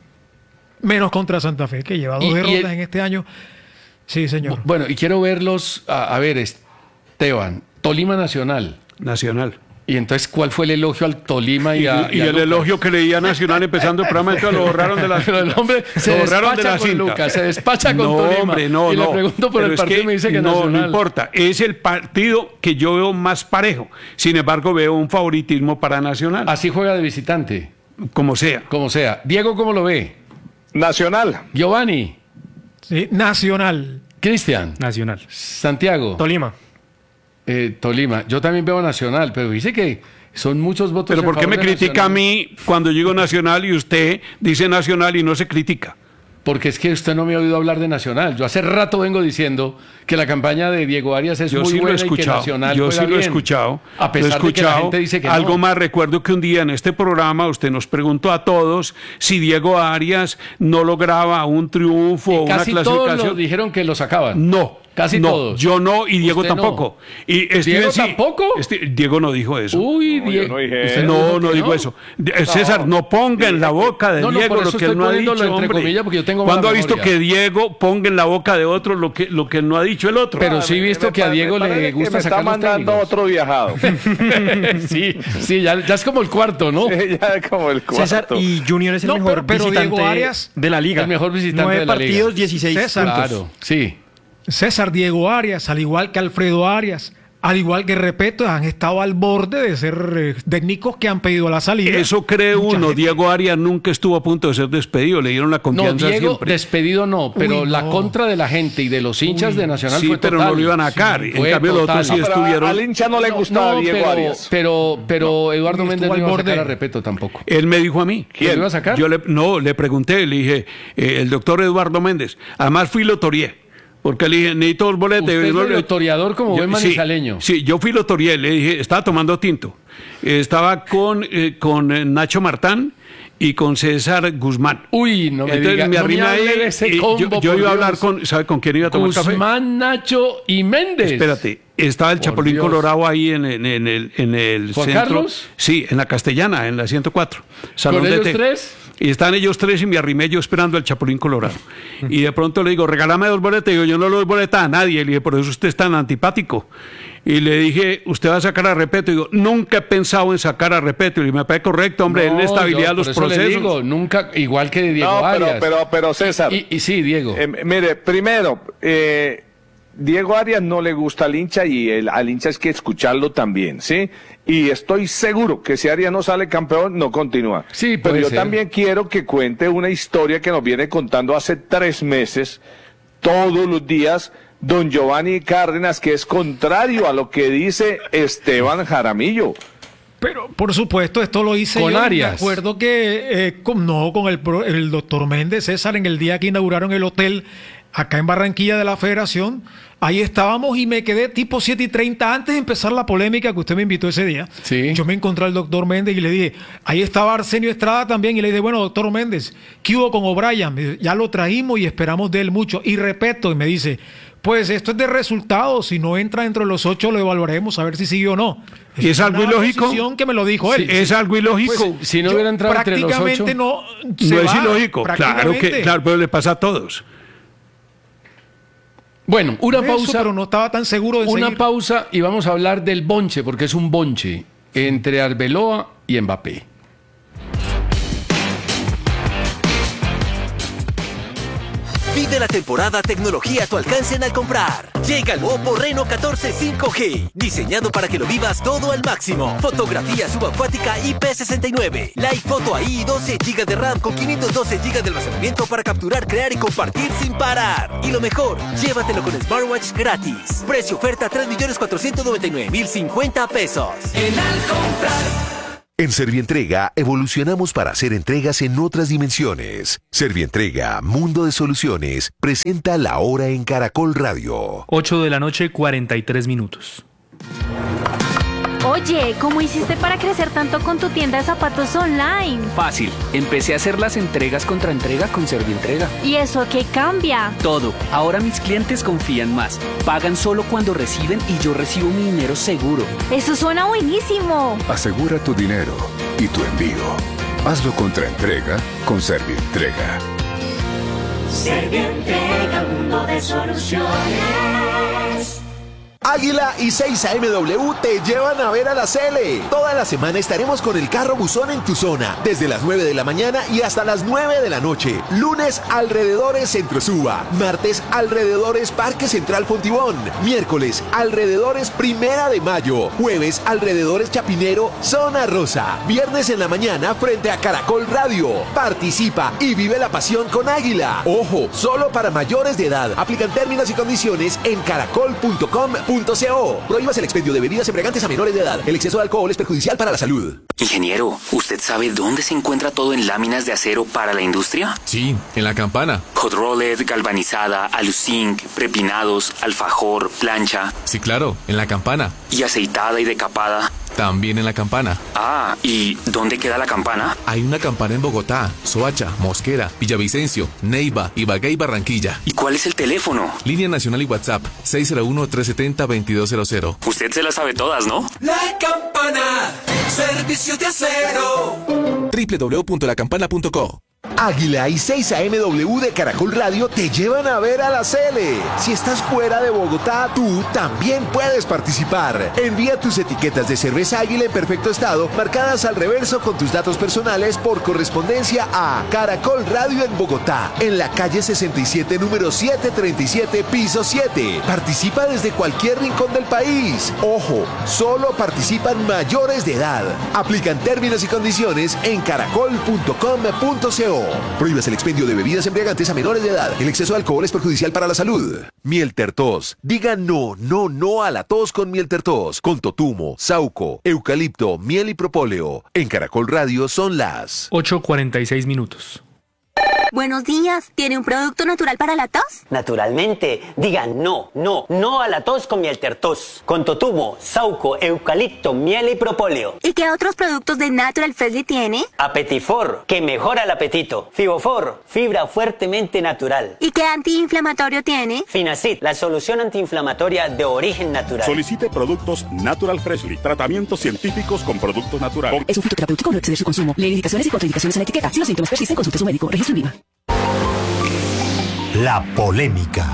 menos contra Santa Fe, que lleva dos Y- y derrotas el- en este año. Sí, señor. Bueno, y quiero verlos. A, a ver, Esteban. Tolima Nacional. Nacional. Y entonces, ¿cuál fue el elogio al Tolima y, Y, a, y a el Lucas? elogio que leía Nacional empezando el programa, entonces lo borraron de la Pero el hombre se lo borraron de despacha la con cinta. Lucas, se despacha con no, Tolima. Hombre, no, y no. le pregunto por Pero el es partido y me dice que no, Nacional. no importa. Es el partido que yo veo más parejo. Sin embargo, veo un favoritismo para Nacional. Así juega de visitante. Como sea. Como sea. Diego, ¿cómo lo ve? Nacional. Giovanni. Sí, Nacional. Cristian. Nacional. Santiago. Tolima. Eh, Tolima. Yo también veo Nacional, pero dice que son muchos votos. Pero en ¿por qué favor me de critica a Nacional. mí cuando yo digo Nacional y usted dice Nacional y no se critica? Porque es que usted no me ha oído hablar de Nacional. Yo hace rato vengo diciendo que la campaña de Diego Arias es Yo muy sí lo he buena y que escuchado. Nacional Yo juega sí lo he bien. escuchado. A pesar lo he de que la escuchado. gente dice que Algo no. más, recuerdo que un día en este programa usted nos preguntó a todos si Diego Arias no lograba un triunfo o una Casi todos clasificación. lo dijeron que lo sacaban. No. Casi no, todos. Yo no y Diego Usted no. tampoco. Y Steven ¿Diego sí- tampoco? Este- Diego no dijo eso. Uy, No, yo Diego. no dije ¿Usted eso. no, dijo no que digo eso. De- César, no ponga en la boca de No, no, Diego por lo eso que él estoy no ha poniéndolo dicho, entre hombre. comillas, porque yo tengo ¿Cuándo ha mala visto memoria? que Diego ponga en la boca de otro lo que, lo que él no ha dicho el otro? Pero sí he Me- visto me que a pa- Diego me parece le que gusta me está sacar los mandando técnicos. otro viajado. sí, sí, ya, ya es como el cuarto, ¿no? ya como el cuarto. César, y Junior es el No, mejor pero- pero visitante Diego Arias- de la liga. El mejor visitante Nueve de la liga. partidos, dieciséis César. puntos. Claro, sí. César, Diego Arias, al igual que Alfredo Arias, al igual que Repeto, han estado al borde de ser eh, técnicos que han pedido la salida. Eso cree Mucha uno. gente- Diego Arias nunca estuvo a punto de ser despedido. Le dieron la No, confianza Diego siempre. despedido no, pero Uy, la no. contra de la gente y de los hinchas Uy, de Nacional sí, fue pero total. no lo iban a sacar. Sí, En fue cambio, los total. otros sí Pero a- estuvieron. al hincha no le gustaba No, Diego pero, Arias. pero, pero Eduardo Uy, Méndez estuvo no al iba a sacar borde. a Repeto tampoco. Él me dijo a mí. ¿Quién? ¿Lo iba a sacar? Yo le, no, le pregunté, le dije, eh, el doctor Eduardo Méndez. Además fui y lo torié. Porque le dije, necesito dos boletos. Usted Y es no medio le- toreador como Yo- buen sí, manizaleño. Sí, yo fui y lo torié. Le dije, estaba tomando tinto. Eh, estaba con, eh, con eh, Nacho Martán y con César Guzmán. Uy, no me Entonces diga, me no me arrimé hable ahí de ese y combo, yo, yo por iba a hablar Dios. con, ¿sabe con quién iba a tomar café? Guzmán, Nacho y Méndez. Espérate, estaba el Por Chapulín Dios. Colorado ahí en, en- en el, en el ¿Juan centro. Carlos? Sí, en la Castellana, en la ciento cuatro. Salón ¿Con de ellos té. tres? Y estaban ellos tres y me arrimé yo esperando al Chapulín Colorado. Y de pronto le digo, regálame dos boletas. Y yo, yo no le doy boleta a nadie. Le dije, por eso usted es tan antipático. Y le dije, ¿usted va a sacar a Repeto? Y digo, nunca he pensado en sacar a Repeto. Y me parece correcto, hombre, No, él estabilidad yo los por eso le procesos. digo, nunca, igual que de Diego No, pero, Arias. pero, pero César. Y, y sí, Diego. Eh, mire, primero, eh, Diego Arias no le gusta al hincha y el, al hincha es que escucharlo también, ¿sí? Y estoy seguro que si Arias no sale campeón, no continúa. Sí, pero puede yo ser. también quiero que cuente una historia que nos viene contando hace tres meses, todos los días, don Giovanni Cárdenas, que es contrario a lo que dice Esteban Jaramillo. Pero, por supuesto, esto lo hice Con yo. Arias. Me acuerdo que, eh, con, no, con el, pro- el doctor Méndez, César, en el día que inauguraron el hotel acá en Barranquilla de la Federación. Ahí estábamos y me quedé tipo siete y treinta antes de empezar la polémica que usted me invitó ese día. Sí. Yo me encontré al doctor Méndez y le dije, ahí estaba Arsenio Estrada también, y le dije, bueno, doctor Méndez, ¿qué hubo con O'Brien? Me dice, ya lo trajimos y esperamos de él mucho. Y repito, y me dice, pues esto es de resultados, si no entra dentro de los ocho lo evaluaremos a ver si sigue o no. ¿Y es algo ilógico? Que me lo dijo él. Sí, ¿es algo ilógico? Pues, si no hubiera entrado entre los ocho. Prácticamente no. No es ilógico, claro que, claro, pero le pasa a todos. Bueno, una Eso, pausa. pero no estaba tan seguro de Una seguir. pausa y vamos a hablar del bonche, porque es un bonche entre Arbeloa y Mbappé. Vive la temporada tecnología a tu alcance en Al Comprar. Llega el Oppo Reno catorce cinco G, diseñado para que lo vivas todo al máximo. Fotografía subacuática I P sesenta y nueve, Live Photo A I, doce gigas de RAM con quinientos doce gigas de almacenamiento para capturar, crear y compartir sin parar. Y lo mejor, llévatelo con Smartwatch gratis. Precio oferta tres millones cuatrocientos noventa y nueve mil cincuenta pesos. En Al Comprar. En Servientrega evolucionamos para hacer entregas en otras dimensiones. Servientrega, Mundo de Soluciones, presenta La Hora en Caracol Radio. ocho de la noche, cuarenta y tres minutos. Oye, ¿cómo hiciste para crecer tanto con tu tienda de zapatos online? Fácil, empecé a hacer las entregas contra entrega con Servientrega. ¿Y eso qué cambia? Todo. Ahora mis clientes confían más. Pagan solo cuando reciben y yo recibo mi dinero seguro. Eso suena buenísimo. Asegura tu dinero y tu envío. Hazlo contra entrega con Servientrega. Servientrega, mundo de soluciones. Águila y seis A M W te llevan a ver a la Cele. Toda la semana estaremos con el carro buzón en tu zona, desde las nueve de la mañana y hasta las nueve de la noche. Lunes, alrededores Centro Suba. Martes, alrededores Parque Central Fontibón. Miércoles, alrededores Primera de Mayo. Jueves, alrededores Chapinero, Zona Rosa. Viernes en la mañana, frente a Caracol Radio. Participa y vive la pasión con Águila. Ojo, solo para mayores de edad. Aplican términos y condiciones en caracol punto com punto co. Prohíbas el expendio de bebidas embriagantes a menores de edad. El exceso de alcohol es perjudicial para la salud. Ingeniero, ¿usted sabe dónde se encuentra todo en láminas de acero para la industria? Sí, en la Campana. Hot rolled, galvanizada, aluzinc, prepinados, alfajor, plancha. Sí, claro, en la Campana. ¿Y aceitada y decapada? También en la Campana. Ah, ¿y dónde queda la Campana? Hay una Campana en Bogotá, Soacha, Mosquera, Villavicencio, Neiva, Ibagué y Barranquilla. ¿Y cuál es el teléfono? Línea nacional y WhatsApp, seis cero uno, tres siete cero, dos dos cero cero. Usted se las sabe todas, ¿no? La Campana, servicio de acero. doble u doble u doble u punto la campana punto co. Águila y seis A M W de Caracol Radio te llevan a ver a la Cele. Si estás fuera de Bogotá, tú también puedes participar. Envía tus etiquetas de cerveza Águila en perfecto estado, marcadas al reverso con tus datos personales por correspondencia a Caracol Radio en Bogotá, en la calle sesenta y siete, número setecientos treinta y siete, piso siete. Participa desde cualquier rincón del país. Ojo, solo participan mayores de edad. Aplican términos y condiciones en caracol punto com punto co. Prohíbas el expendio de bebidas embriagantes a menores de edad. El exceso de alcohol es perjudicial para la salud. Miel Tertos. Diga no, no, no a la tos con Miel Tertos. Con totumo, sauco, eucalipto, miel y propóleo. En Caracol Radio son las ocho cuarenta y seis minutos. Buenos días, ¿tiene un producto natural para la tos? Naturalmente, digan no, no, no a la tos con Miel Tertos. Con totumo, sauco, eucalipto, miel y propóleo. ¿Y qué otros productos de Natural Freshly tiene? Apetifor, que mejora el apetito. Fibofor, fibra fuertemente natural. ¿Y qué antiinflamatorio tiene? Finacid, la solución antiinflamatoria de origen natural. Solicite productos Natural Freshly, tratamientos científicos con productos naturales. Es un fitoterapéutico, no exceder su consumo. Lee indicaciones y contraindicaciones en la etiqueta. Si los síntomas persisten, consulte a su médico. Registro en Viva. La polémica.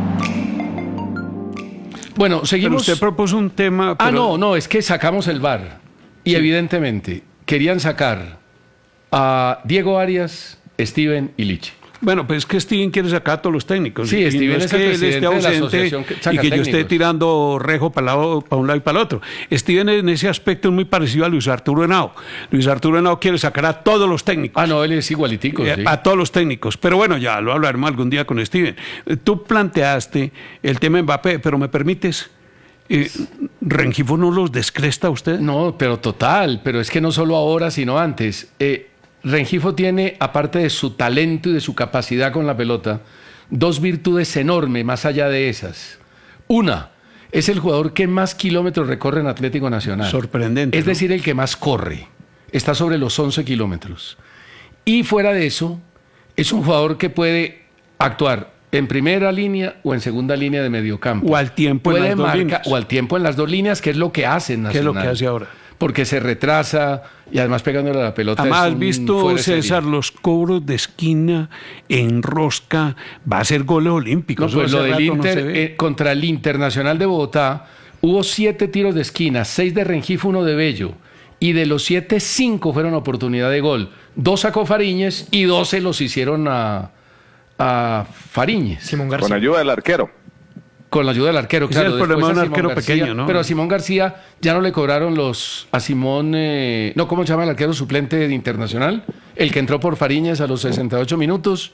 Bueno, seguimos. Pero usted propuso un tema. Ah, pero... no, no, es que sacamos el V A R. Y sí, evidentemente querían sacar a Diego Arias, Steven y Liche. Bueno, pues es que Steven quiere sacar a todos los técnicos. Sí, y Steven no es, es que el él esté presidente de la ausente asociación que saca y que yo esté técnicos. tirando rejo para, lado, para un lado y para el otro. Steven en ese aspecto es muy parecido a Luis Arturo Henao. Luis Arturo Henao quiere sacar a todos los técnicos. Ah, no, él es igualitico. Eh, Sí. A todos los técnicos. Pero bueno, ya lo hablaremos algún día con Steven. Eh, Tú planteaste el tema Mbappé, pero ¿me permites? Eh, ¿Rengifo no los descresta a usted? No, pero total, pero es que no solo ahora, sino antes. Eh, Rengifo tiene, aparte de su talento y de su capacidad con la pelota, dos virtudes enormes más allá de esas. Una, es el jugador que más kilómetros recorre en Atlético Nacional. Sorprendente. Es ¿no? decir, el que más corre. Está sobre los once kilómetros. Y fuera de eso, es un jugador que puede actuar en primera línea o en segunda línea de mediocampo. O al tiempo puede en las marca, dos líneas. O al tiempo en las dos líneas, que es lo que hace en Nacional. ¿Qué es lo que hace ahora? Porque se retrasa y además pegándole a la pelota. Además, es has un visto, fuera de serie. César, los cobros de esquina en rosca, va a ser goles olímpicos. No, pues Eso lo hace del rato no Inter, se ve. eh, contra el Internacional de Bogotá, hubo siete tiros de esquina, seis de Rengifo, uno de Bello. Y de los siete, cinco fueron oportunidad de gol. Dos sacó Fariñez y dos se los hicieron a, a Fariñez. Simón García. Con ayuda del arquero. Con la ayuda del arquero, Ese claro. es el problema Después de a un Simón arquero García, pequeño, ¿no? Pero a Simón García ya no le cobraron los... A Simón... eh, no, ¿cómo se llama el arquero suplente de Internacional? El que entró por Fariñez a los sesenta y ocho minutos.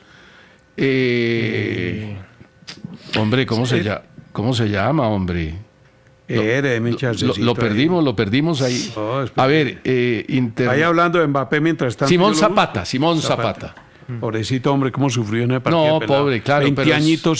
Eh, hombre, ¿cómo se, llama? ¿cómo se llama, hombre? Lo, Ere, mi lo, chancecito lo ahí. perdimos, lo perdimos ahí. No, a ver, eh, Inter... Vaya hablando de Mbappé mientras tanto. Simón yo lo busco. Zapata, Simón Zapata. Pobrecito hombre, cómo sufrió en el partido. No, pelado. pobre, claro. veinte pero es- añitos